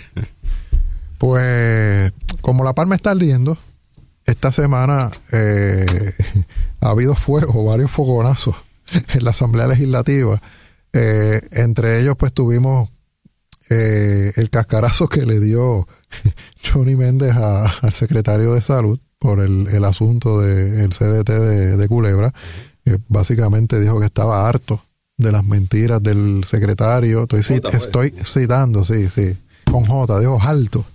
Pues, como la palma está ardiendo, esta semana ha habido fuego, varios fogonazos en la Asamblea Legislativa. Entre ellos, pues tuvimos el cascarazo que le dio Johnny Méndez al secretario de Salud por el asunto del CDT de Culebra. Básicamente dijo que estaba harto de las mentiras del secretario. Estoy citando, sí, con J, dijo alto.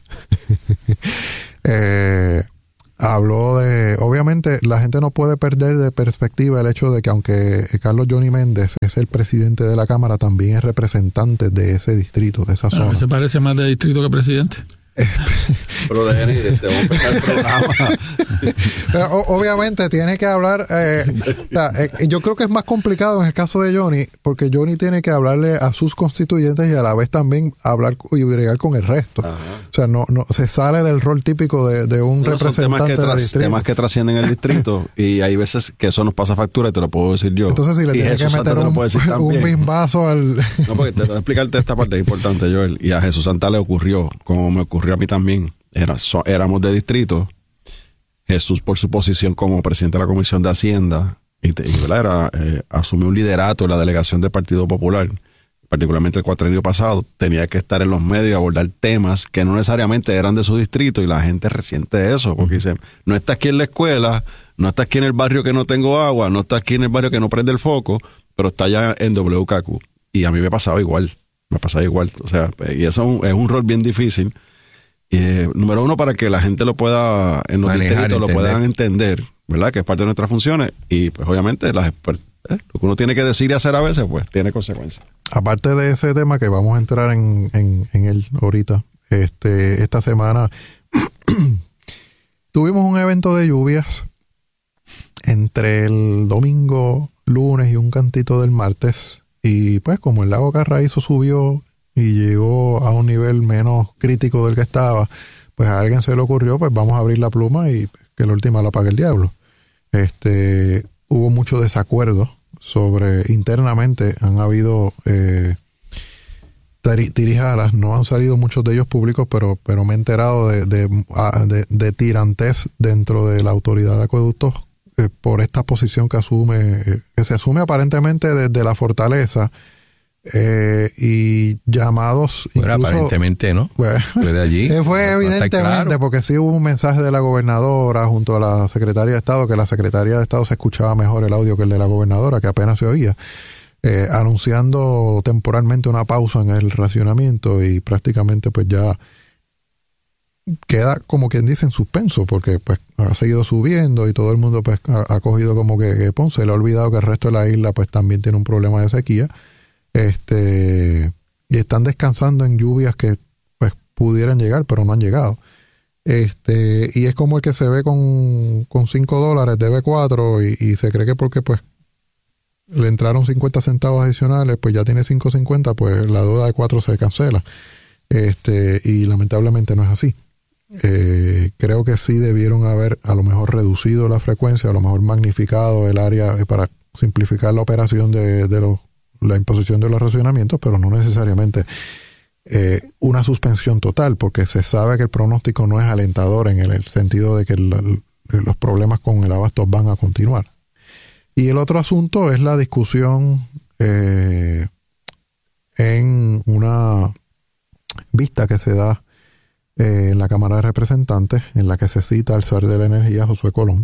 Habló de, obviamente la gente no puede perder de perspectiva el hecho de que aunque Carlos Johnny Méndez es el presidente de la Cámara, también es representante de ese distrito, de esa zona. ¿Se parece más de distrito que presidente? Pero vamos a empezar el programa. Pero, obviamente tiene que hablar, yo creo que es más complicado en el caso de Johnny, porque Johnny tiene que hablarle a sus constituyentes y a la vez también hablar y bregar con el resto. Ajá. O sea, no se sale del rol típico de un representante del distrito. Temas que trascienden el distrito, y hay veces que eso nos pasa factura y te lo puedo decir yo. Entonces si le tienes que meter un bimbazo al... No, porque te voy a explicarte esta parte importante, Joel, y a Jesús Santa le ocurrió, como me ocurrió a mí también. Éramos de distrito. Jesús, por su posición como presidente de la Comisión de Hacienda, asumió un liderato en la delegación del Partido Popular, particularmente el cuatrienio pasado. Tenía que estar en los medios y abordar temas que no necesariamente eran de su distrito, y la gente resiente eso, porque dicen, no está aquí en la escuela, no está aquí en el barrio que no tengo agua, no está aquí en el barrio que no prende el foco, pero está allá en WKQ. Y a mí me pasaba igual. O sea, y eso es un rol bien difícil. Número uno, para que la gente lo pueda, en los distritos lo puedan entender, ¿verdad? Que es parte de nuestras funciones, y pues obviamente lo que uno tiene que decir y hacer a veces, pues tiene consecuencias. Aparte de ese tema que vamos a entrar en él ahorita, esta semana tuvimos un evento de lluvias entre el domingo, lunes y un cantito del martes, y pues como el lago Carraízo subió y llegó a un nivel menos crítico del que estaba, pues a alguien se le ocurrió, pues vamos a abrir la pluma y que la última la pague el diablo. Hubo mucho desacuerdo internamente han habido tirijadas, no han salido muchos de ellos públicos, pero me he enterado de tirantes dentro de la autoridad de acueductos por esta posición que se asume aparentemente desde la fortaleza. Y llamados bueno, incluso, aparentemente no fue de allí fue evidentemente claro. Porque sí hubo un mensaje de la gobernadora junto a la secretaria de Estado, que la secretaria de Estado se escuchaba mejor el audio que el de la gobernadora, que apenas se oía, anunciando temporalmente una pausa en el racionamiento, y prácticamente pues ya queda como quien dice en suspenso, porque pues ha seguido subiendo y todo el mundo pues ha cogido como que Ponce le ha olvidado que el resto de la isla pues también tiene un problema de sequía. Y están descansando en lluvias que pues pudieran llegar, pero no han llegado. Y es como el que se ve con $5, debe 4 y se cree que porque pues le entraron 50 centavos adicionales, pues ya tiene 5.50, pues la deuda de 4 se cancela. Y lamentablemente no es así. Creo que sí debieron haber a lo mejor reducido la frecuencia, a lo mejor magnificado el área para simplificar la operación de la imposición de los racionamientos, pero no necesariamente una suspensión total, porque se sabe que el pronóstico no es alentador en el sentido de que los problemas con el abasto van a continuar. Y el otro asunto es la discusión en una vista que se da en la Cámara de Representantes, en la que se cita al zar de la energía, Josué Colón,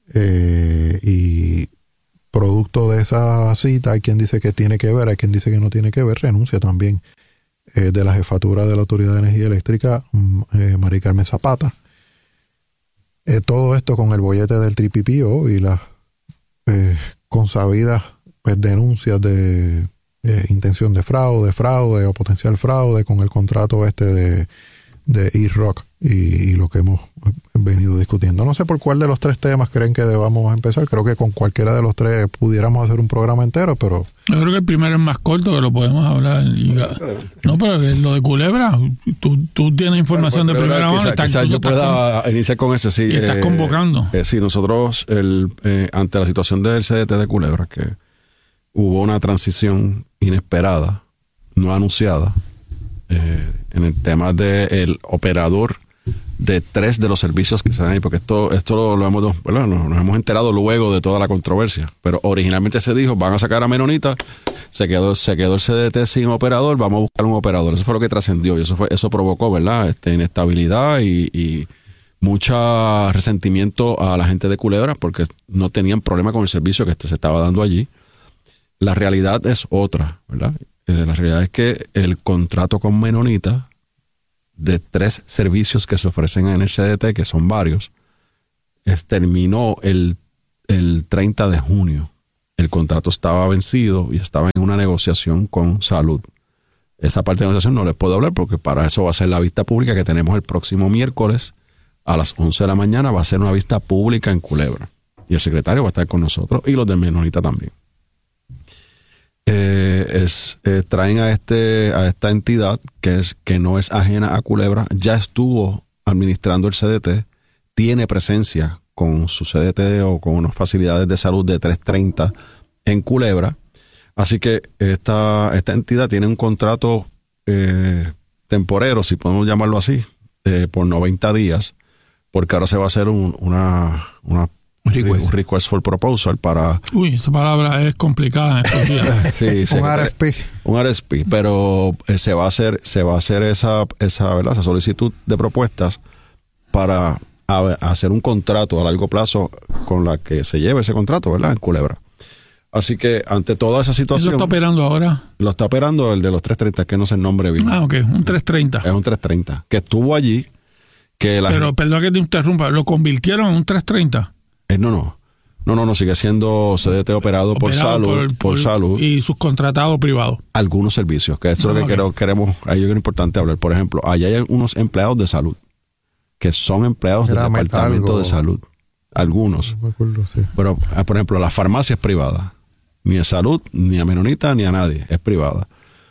y producto de esa cita hay quien dice que tiene que ver, hay quien dice que no tiene que ver, renuncia también de la jefatura de la Autoridad de Energía Eléctrica, María Carmen Zapata. Todo esto con el bollete del TPPO y las consabidas pues denuncias de intención de fraude o potencial fraude con el contrato de E-Rock y lo que hemos venido discutiendo. No sé por cuál de los tres temas creen que debamos empezar. Creo que con cualquiera de los tres pudiéramos hacer un programa entero, pero Yo creo que el primero es más corto, que lo podemos hablar. No, pero lo de Culebra, tú tienes información de primera mano. Quizás yo pueda iniciar con ese, sí. Y estás convocando. Sí, nosotros, ante la situación del CDT de Culebra, que hubo una transición inesperada, no anunciada, en el tema del operador de 3 de los servicios que se dan ahí, porque esto lo hemos, bueno, nos hemos enterado luego de toda la controversia, pero originalmente se dijo, van a sacar a Menonita, se quedó el CDT sin operador, vamos a buscar un operador. Eso fue lo que trascendió y eso provocó, ¿verdad? Inestabilidad y mucho resentimiento a la gente de Culebra porque no tenían problema con el servicio que se estaba dando allí. La realidad es otra, ¿verdad? La realidad es que el contrato con Menonita de 3 servicios que se ofrecen en el CDT, que son varios, terminó el 30 de junio. El contrato estaba vencido y estaba en una negociación con Salud. Esa parte de la negociación no les puedo hablar porque para eso va a ser la vista pública que tenemos el próximo miércoles a las 11 de la mañana. Va a ser una vista pública en Culebra. Y el secretario va a estar con nosotros y los de Menonita también. Traen a esta entidad que no es ajena a Culebra, ya estuvo administrando el CDT, tiene presencia con su CDT o con unas facilidades de salud de 330 en Culebra, así que esta entidad tiene un contrato temporero, si podemos llamarlo así, por 90 días, porque ahora se va a hacer un request for proposal para... Uy, esa palabra es complicada. Sí, un RSP, pero se va a hacer esa ¿verdad? Esa solicitud de propuestas para hacer un contrato a largo plazo con la que se lleve ese contrato, ¿verdad? En Culebra. Así que ante toda esa situación... ¿Lo está operando ahora? Lo está operando el de los 330, que no sé el nombre bien. Ah, ok, un 330. Es un 330, que estuvo allí. Pero perdón que te interrumpa, ¿lo convirtieron en un 330? No, sigue siendo CDT operado por Salud. Y subcontratado privado. Algunos servicios, que eso es lo que queremos, ahí es importante hablar. Por ejemplo, allá hay unos empleados de salud, que son empleados del Departamento de Salud. Algunos. No me acuerdo, sí. Pero, por ejemplo, la farmacia es privada. Ni a Salud, ni a Menonita, ni a nadie. Es privada.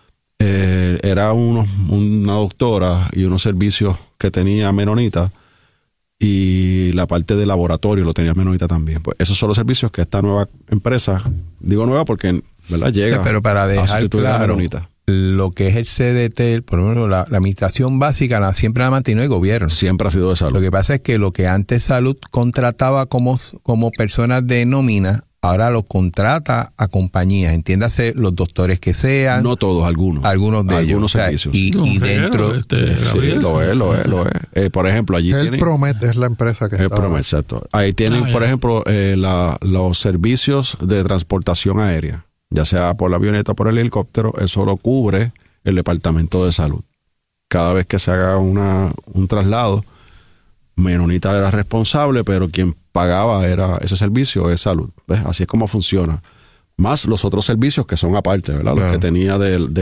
Era una doctora y unos servicios que tenía Menonita, y la parte de laboratorio lo tenía Menonita también. Pues esos son los servicios que esta nueva empresa, digo nueva porque, ¿verdad? Llega pero para dejar claro, lo que es el CDT, por lo menos la administración básica siempre la ha mantenido el gobierno. Siempre ha sido de Salud. Lo que pasa es que lo que antes Salud contrataba como personas de nómina, ahora lo contrata a compañías, entiéndase los doctores que sean. No todos, algunos. Algunos de ellos. Algunos servicios. Y dentro... sí, lo es. Por ejemplo, allí tienen... Promet es la empresa que está... Promet, exacto. Ahí tienen, por ejemplo, los servicios de transportación aérea, ya sea por la avioneta o por el helicóptero, eso lo cubre el Departamento de Salud. Cada vez que se haga un traslado, Menonita era responsable, pero quien pagaba ese servicio es Salud. ¿Ves? Así es como funciona. Más los otros servicios que son aparte, ¿verdad? Claro. Los que tenía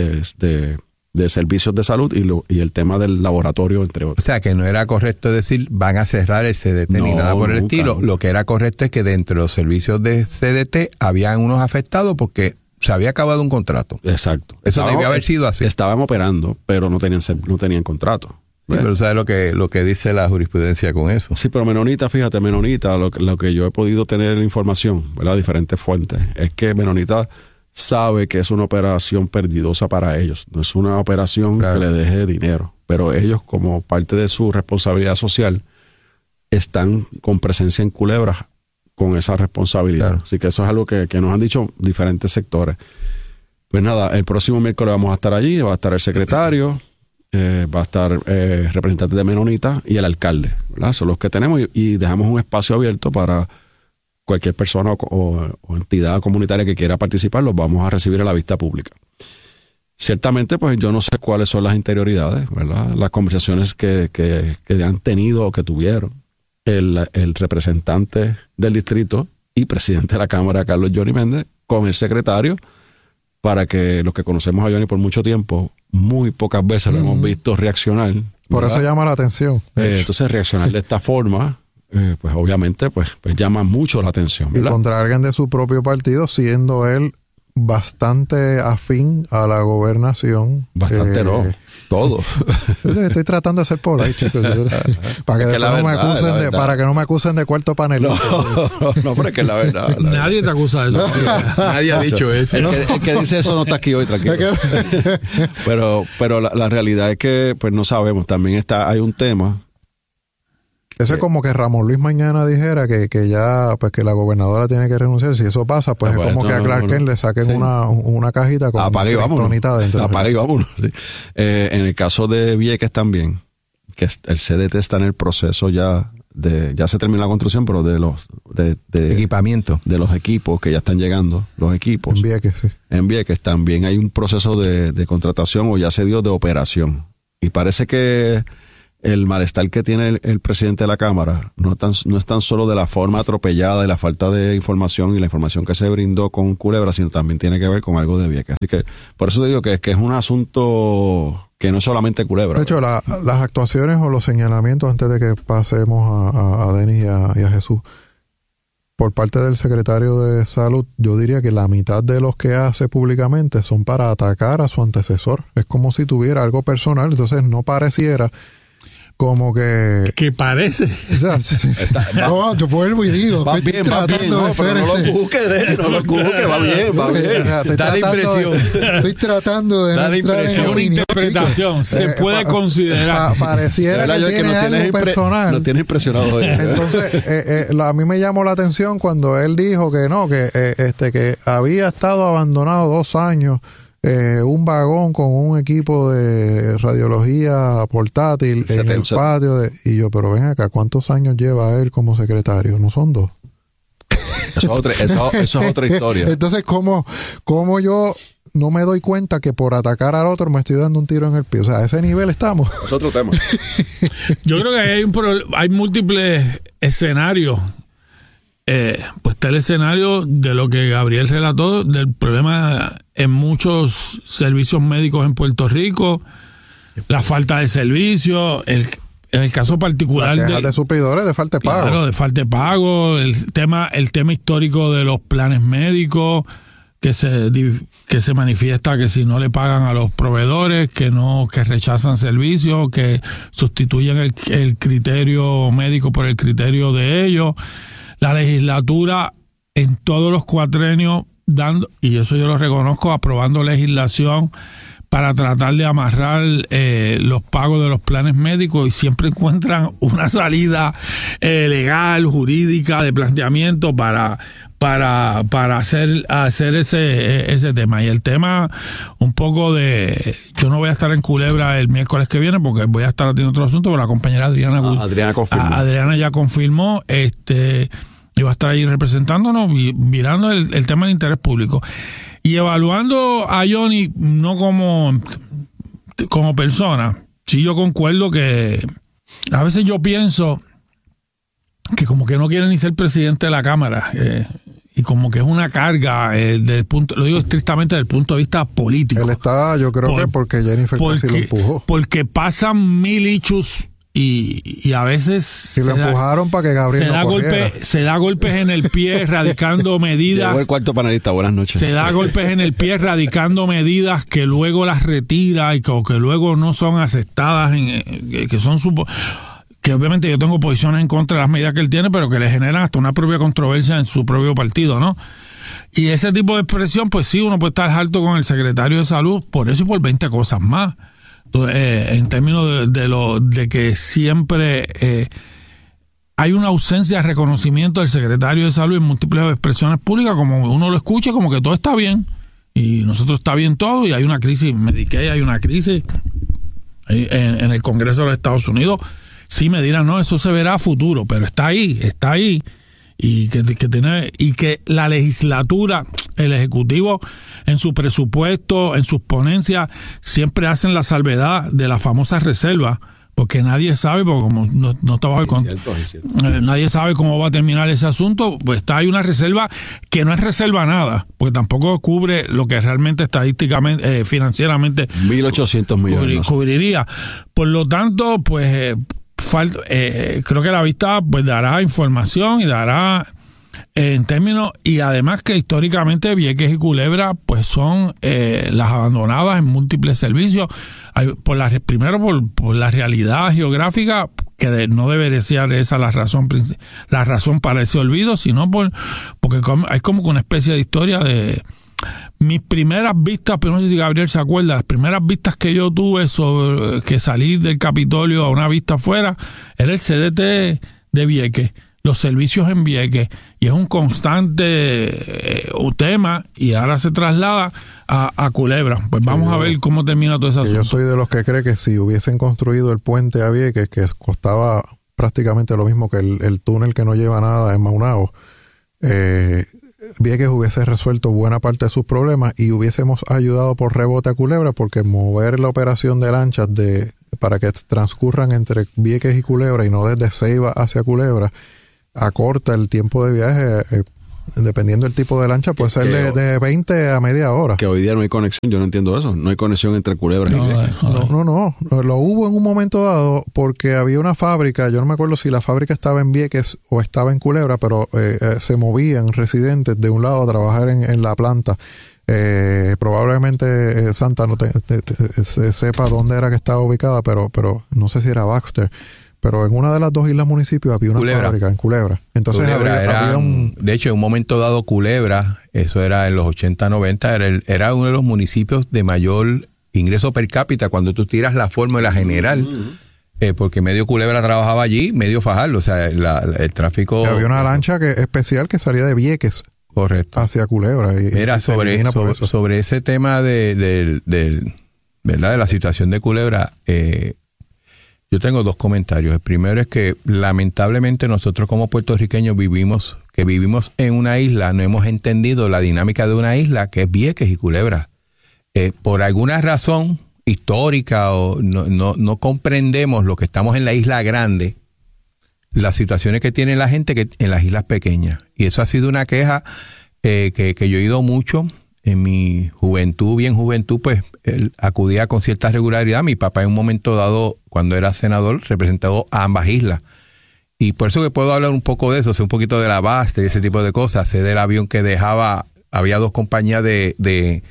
de servicios de salud y el tema del laboratorio, entre otros. O sea, que no era correcto decir van a cerrar el CDT ni nada por el estilo. Nunca. Lo que era correcto es que dentro de los servicios de CDT habían unos afectados porque se había acabado un contrato. Exacto. Eso debió haber sido así. Estaban operando, pero no tenían contrato. Sí, pero ¿sabes lo que dice la jurisprudencia con eso? Sí, pero Menonita, fíjate, lo que yo he podido tener información, ¿verdad? Diferentes fuentes, es que Menonita sabe que es una operación perdidosa para ellos. No es una operación que le deje dinero. Pero ellos, como parte de su responsabilidad social, están con presencia en Culebra con esa responsabilidad. Claro. Así que eso es algo que nos han dicho diferentes sectores. Pues nada, el próximo miércoles vamos a estar allí, va a estar el secretario, va a estar representante de Menonita y el alcalde, ¿verdad? Son los que tenemos y dejamos un espacio abierto para cualquier persona o entidad comunitaria que quiera participar, los vamos a recibir a la vista pública. Ciertamente, pues yo no sé cuáles son las interioridades, ¿verdad? Las conversaciones que han tenido o que tuvieron el representante del distrito y presidente de la Cámara, Carlos Johnny Méndez, con el secretario, para que los que conocemos a Johnny por mucho tiempo, muy pocas veces lo hemos visto reaccionar. Por eso llama la atención. Entonces, reaccionar de esta forma, pues obviamente pues llama mucho la atención, ¿verdad? Y contra alguien de su propio partido, siendo él bastante afín a la gobernación. Bastante no, todo. Estoy tratando de ser polite, chicos. Para que no me acusen de cuarto panel. No, pero es que la verdad. Nadie te acusa de eso. Nadie ha dicho eso. El que dice eso no está aquí hoy, tranquilo. Pero la realidad es que pues no sabemos. También hay un tema. Eso es como que Ramón Luis mañana dijera que ya, pues que la gobernadora tiene que renunciar. Si eso pasa, pues es como que a Clark Kent le saquen una cajita con apague y vámonos. Dentro. Apague y vámonos. Sí. En el caso de Vieques también, que el CDT está en el proceso ya se terminó la construcción, pero de equipamiento. De los equipos que ya están llegando, los equipos. En Vieques, sí. En Vieques también hay un proceso de contratación o ya se dio de operación. Y parece que el malestar que tiene el presidente de la Cámara no es tan solo de la forma atropellada y la falta de información y la información que se brindó con Culebra, sino también tiene que ver con algo de Vieques. Así que por eso te digo que es un asunto que no es solamente Culebra. De hecho, las actuaciones o los señalamientos, antes de que pasemos a Denis y a Jesús, por parte del secretario de Salud, yo diría que la mitad de los que hace públicamente son para atacar a su antecesor. Es como si tuviera algo personal, entonces no pareciera como que parece. O sea, no, yo vuelvo y digo, va bien, no, pero no lo busque, va bien. Da la impresión. Estoy tratando de da la impresión. Una interpretación, se puede considerar. Pareciera que tiene algo personal. Lo tiene impresionado hoy. Entonces, a mí me llamó la atención cuando él dijo que había estado abandonado 2 años un vagón con un equipo de radiología portátil en el patio y yo, pero ven acá, ¿cuántos años lleva él como secretario? ¿No son 2? Eso es otra historia. Entonces, ¿cómo yo no me doy cuenta que por atacar al otro me estoy dando un tiro en el pie? O sea, a ese nivel estamos. Es otro tema. Yo creo que hay múltiples escenarios. Pues está el escenario de lo que Gabriel relató, del problema en muchos servicios médicos en Puerto Rico, la falta de servicio, en el caso particular de suplidores de falta de pago. Claro, de falta de pago, el tema histórico de los planes médicos, que se manifiesta que si no le pagan a los proveedores, que rechazan servicios, que sustituyen el criterio médico por el criterio de ellos. La legislatura en todos los cuatrenios y eso yo lo reconozco, aprobando legislación para tratar de amarrar los pagos de los planes médicos y siempre encuentran una salida legal, jurídica, de planteamiento para hacer ese tema. Y el tema un poco yo no voy a estar en Culebra el miércoles que viene porque voy a estar haciendo otro asunto, pero la compañera Adriana confirmó. Adriana ya confirmó, y va a estar ahí representándonos y mirando el tema del interés público y evaluando a Johnny no como persona. Sí, yo concuerdo que a veces yo pienso que como que no quiere ni ser presidente de la Cámara y como que es una carga lo digo estrictamente desde el punto de vista político. Él está, yo creo que porque Jennifer casi lo empujó. Porque pasan 1000 hechos y a veces si lo empujaron para que Gabriel se da golpes en el pie radicando medidas. Llegó el cuarto panelista, buenas noches. Se da golpes en el pie radicando medidas que luego las retira y que luego no son aceptadas, que obviamente yo tengo posiciones en contra de las medidas que él tiene, pero que le generan hasta una propia controversia en su propio partido, ¿no? Y ese tipo de expresión, pues sí, uno puede estar harto con el secretario de Salud por eso y por 20 cosas más. En términos de que siempre hay una ausencia de reconocimiento del secretario de Salud en múltiples expresiones públicas, como uno lo escucha, como que todo está bien y nosotros está bien todo y hay una crisis Medicaid, hay una crisis en el Congreso de los Estados Unidos. Sí me dirán, no, eso se verá a futuro, pero está ahí y que la legislatura, el Ejecutivo en su presupuesto, en sus ponencias, siempre hacen la salvedad de la famosa reserva, porque nadie sabe, porque como no está bajo el control, nadie sabe cómo va a terminar ese asunto, pues hay una reserva que no es reserva nada, porque tampoco cubre lo que realmente estadísticamente, financieramente 1.800 millones cubriría. Por lo tanto, pues creo que la vista pues dará información y dará en términos, y además que históricamente Vieques y Culebra pues son las abandonadas en múltiples servicios, primero por la realidad geográfica, que no debería ser esa la razón para ese olvido, sino porque hay como que una especie de historia de mis primeras vistas, pero no sé si Gabriel se acuerda, las primeras vistas que yo tuve sobre que salí del Capitolio a una vista afuera, era el CDT de Vieques, los servicios en Vieques, y es un constante tema, y ahora se traslada a Culebra. Pues vamos a ver cómo termina todo ese asunto. Yo soy de los que cree que si hubiesen construido el puente a Vieques, que costaba prácticamente lo mismo que el túnel que no lleva nada en Maunabo, Vieques hubiese resuelto buena parte de sus problemas y hubiésemos ayudado por rebote a Culebra, porque mover la operación de lanchas para que transcurran entre Vieques y Culebra y no desde Ceiba hacia Culebra, acorta el tiempo de viaje, dependiendo del tipo de lancha, puede ser de 20 a media hora. Que hoy día no hay conexión, yo no entiendo eso, no hay conexión entre Culebra y Vieques. No, lo hubo en un momento dado porque había una fábrica, yo no me acuerdo si la fábrica estaba en Vieques o estaba en Culebra, pero se movían residentes de un lado a trabajar en la planta. Probablemente Santa no sepa dónde era que estaba ubicada, pero no sé si era Baxter. Pero en una de las dos islas municipios había una fábrica en Culebra. Entonces había de hecho, en un momento dado Culebra, eso era en los 80, 90, era uno de los municipios de mayor ingreso per cápita cuando tú tiras la fórmula general. Porque medio Culebra trabajaba allí, medio Fajardo, o sea, el tráfico... Había una lancha especial que salía de Vieques. Correcto. Hacia Culebra. Mira, sobre ese tema de ¿verdad? De la situación de Culebra, yo tengo dos comentarios. El primero es que lamentablemente nosotros como puertorriqueños vivimos en una isla, no hemos entendido la dinámica de una isla que es Vieques y Culebra. Por alguna razón histórica o no comprendemos lo que estamos en la isla grande, las situaciones que tiene la gente que en las islas pequeñas. Y eso ha sido una queja que yo he oído mucho. En mi juventud, pues acudía con cierta regularidad. Mi papá en un momento dado, cuando era senador, representó a ambas islas. Y por eso que puedo hablar un poco de eso, sé un poquito de la base y ese tipo de cosas. Sé del avión que había dos compañías de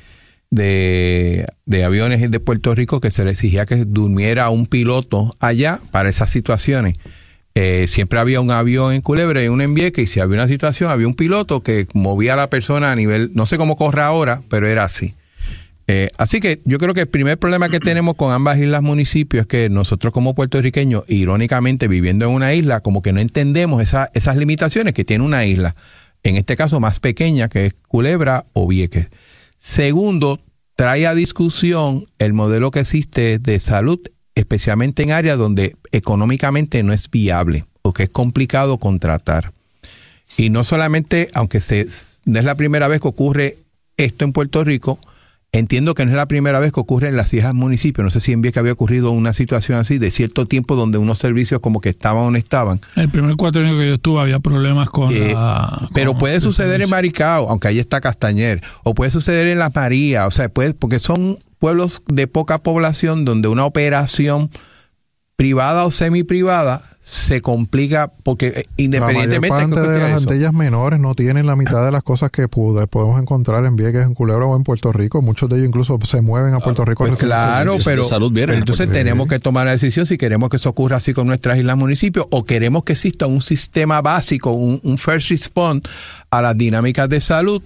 aviones de Puerto Rico que se le exigía que durmiera un piloto allá para esas situaciones. Siempre había un avión en Culebra y uno en Vieques, y si había una situación, había un piloto que movía a la persona a nivel, no sé cómo corre ahora, pero era así. Así que yo creo que el primer problema que tenemos con ambas islas municipios es que nosotros como puertorriqueños, irónicamente viviendo en una isla, como que no entendemos esas limitaciones que tiene una isla, en este caso más pequeña, que es Culebra o Vieques. Segundo, trae a discusión el modelo que existe de salud, especialmente en áreas donde económicamente no es viable o que es complicado contratar. Y no solamente, aunque no es la primera vez que ocurre esto en Puerto Rico, entiendo que no es la primera vez que ocurre en las islas municipios. No sé si en Vieques había ocurrido una situación así de cierto tiempo donde unos servicios como que estaban o no estaban. El primer cuatrienio que yo estuve había problemas pero puede suceder en Maricao, aunque ahí está Castañer, o puede suceder en Las Marías, o sea, porque son pueblos de poca población donde una operación privada o semiprivada se complica porque independientemente... La mayor parte de las Antillas menores no tienen la mitad de las cosas que podemos encontrar en Vieques, en Culebra o en Puerto Rico. Muchos de ellos incluso se mueven a Puerto Rico. Pues claro, pero entonces tenemos que tomar la decisión si queremos que eso ocurra así con nuestras islas municipios o queremos que exista un sistema básico, un first response a las dinámicas de salud.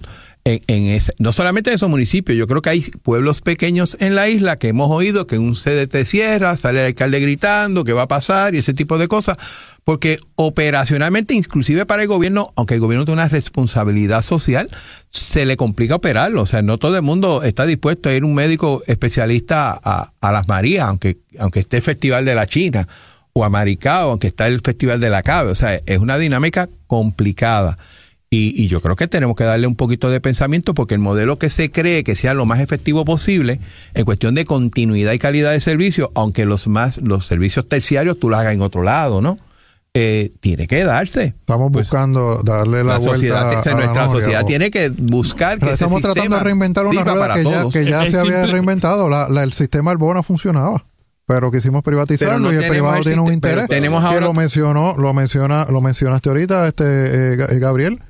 No solamente en esos municipios, yo creo que hay pueblos pequeños en la isla que hemos oído que un CDT cierra, sale el alcalde gritando qué va a pasar y ese tipo de cosas, porque operacionalmente, inclusive para el gobierno, aunque el gobierno tiene una responsabilidad social, se le complica operarlo. O sea, no todo el mundo está dispuesto a ir un médico especialista a Las Marías, aunque esté el Festival de la China, o a Maricao, aunque está el Festival de la Cave. O sea, es una dinámica complicada. Y yo creo que tenemos que darle un poquito de pensamiento porque el modelo que se cree que sea lo más efectivo posible en cuestión de continuidad y calidad de servicio, aunque los servicios terciarios tú los hagas en otro lado, ¿no? Tiene que darse. Estamos buscando darle la vuelta a nuestra sociedad tiene que buscar que estamos tratando de reinventar una rueda que ya se había reinventado. El sistema Arbona funcionaba, pero quisimos privatizarlo y el privado tiene un interés. Tenemos ahora que lo mencionaste ahorita, Gabriel.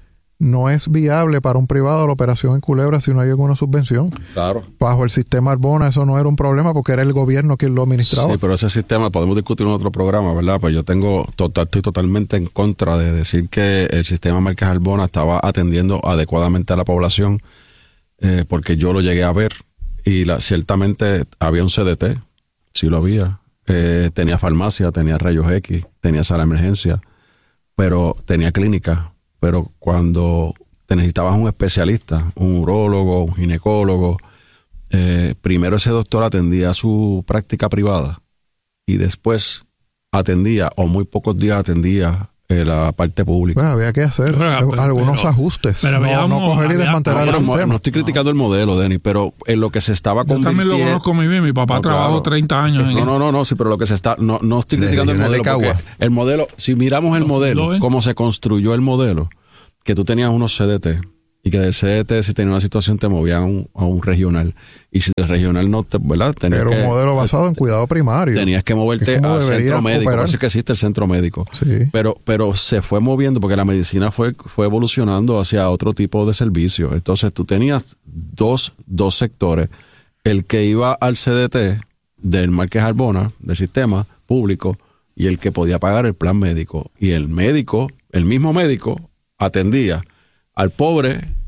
no es viable para un privado la operación en Culebra si no hay alguna subvención. Claro. Bajo el sistema Arbona eso no era un problema porque era el gobierno quien lo administraba. Sí, pero ese sistema podemos discutir en otro programa, ¿verdad? Pues yo estoy totalmente en contra de decir que el sistema Márquez Arbona estaba atendiendo adecuadamente a la población, porque yo lo llegué a ver y ciertamente había un CDT, sí lo había. Tenía farmacia, tenía rayos X, tenía sala de emergencia, pero tenía clínica. Pero cuando te necesitabas un especialista, un urólogo, un ginecólogo, primero ese doctor atendía su práctica privada y después atendía, o muy pocos días atendía, la parte pública. Pues había que hacer algunos ajustes. No coger y desmantelar el sistema. No estoy criticando el modelo, Denis, pero en lo que se estaba convirtiendo... Yo también lo conozco muy bien. Mi papá trabajó 30 años en No, sí, pero lo que se está... No estoy criticando el modelo, porque el modelo, si miramos el modelo, cómo se construyó el modelo, que tú tenías unos CDT, y que del CDT, si tenía una situación, te movían a un regional. Y si del regional no te, ¿verdad? Era un modelo basado en cuidado primario. Tenías que moverte al centro médico. Por eso es que existe el centro médico. Sí. Pero se fue moviendo porque la medicina fue evolucionando hacia otro tipo de servicios. Entonces tú tenías dos sectores. El que iba al CDT del Márquez Arbona, del sistema público, y el que podía pagar el plan médico. Y el mismo médico, atendía al pobre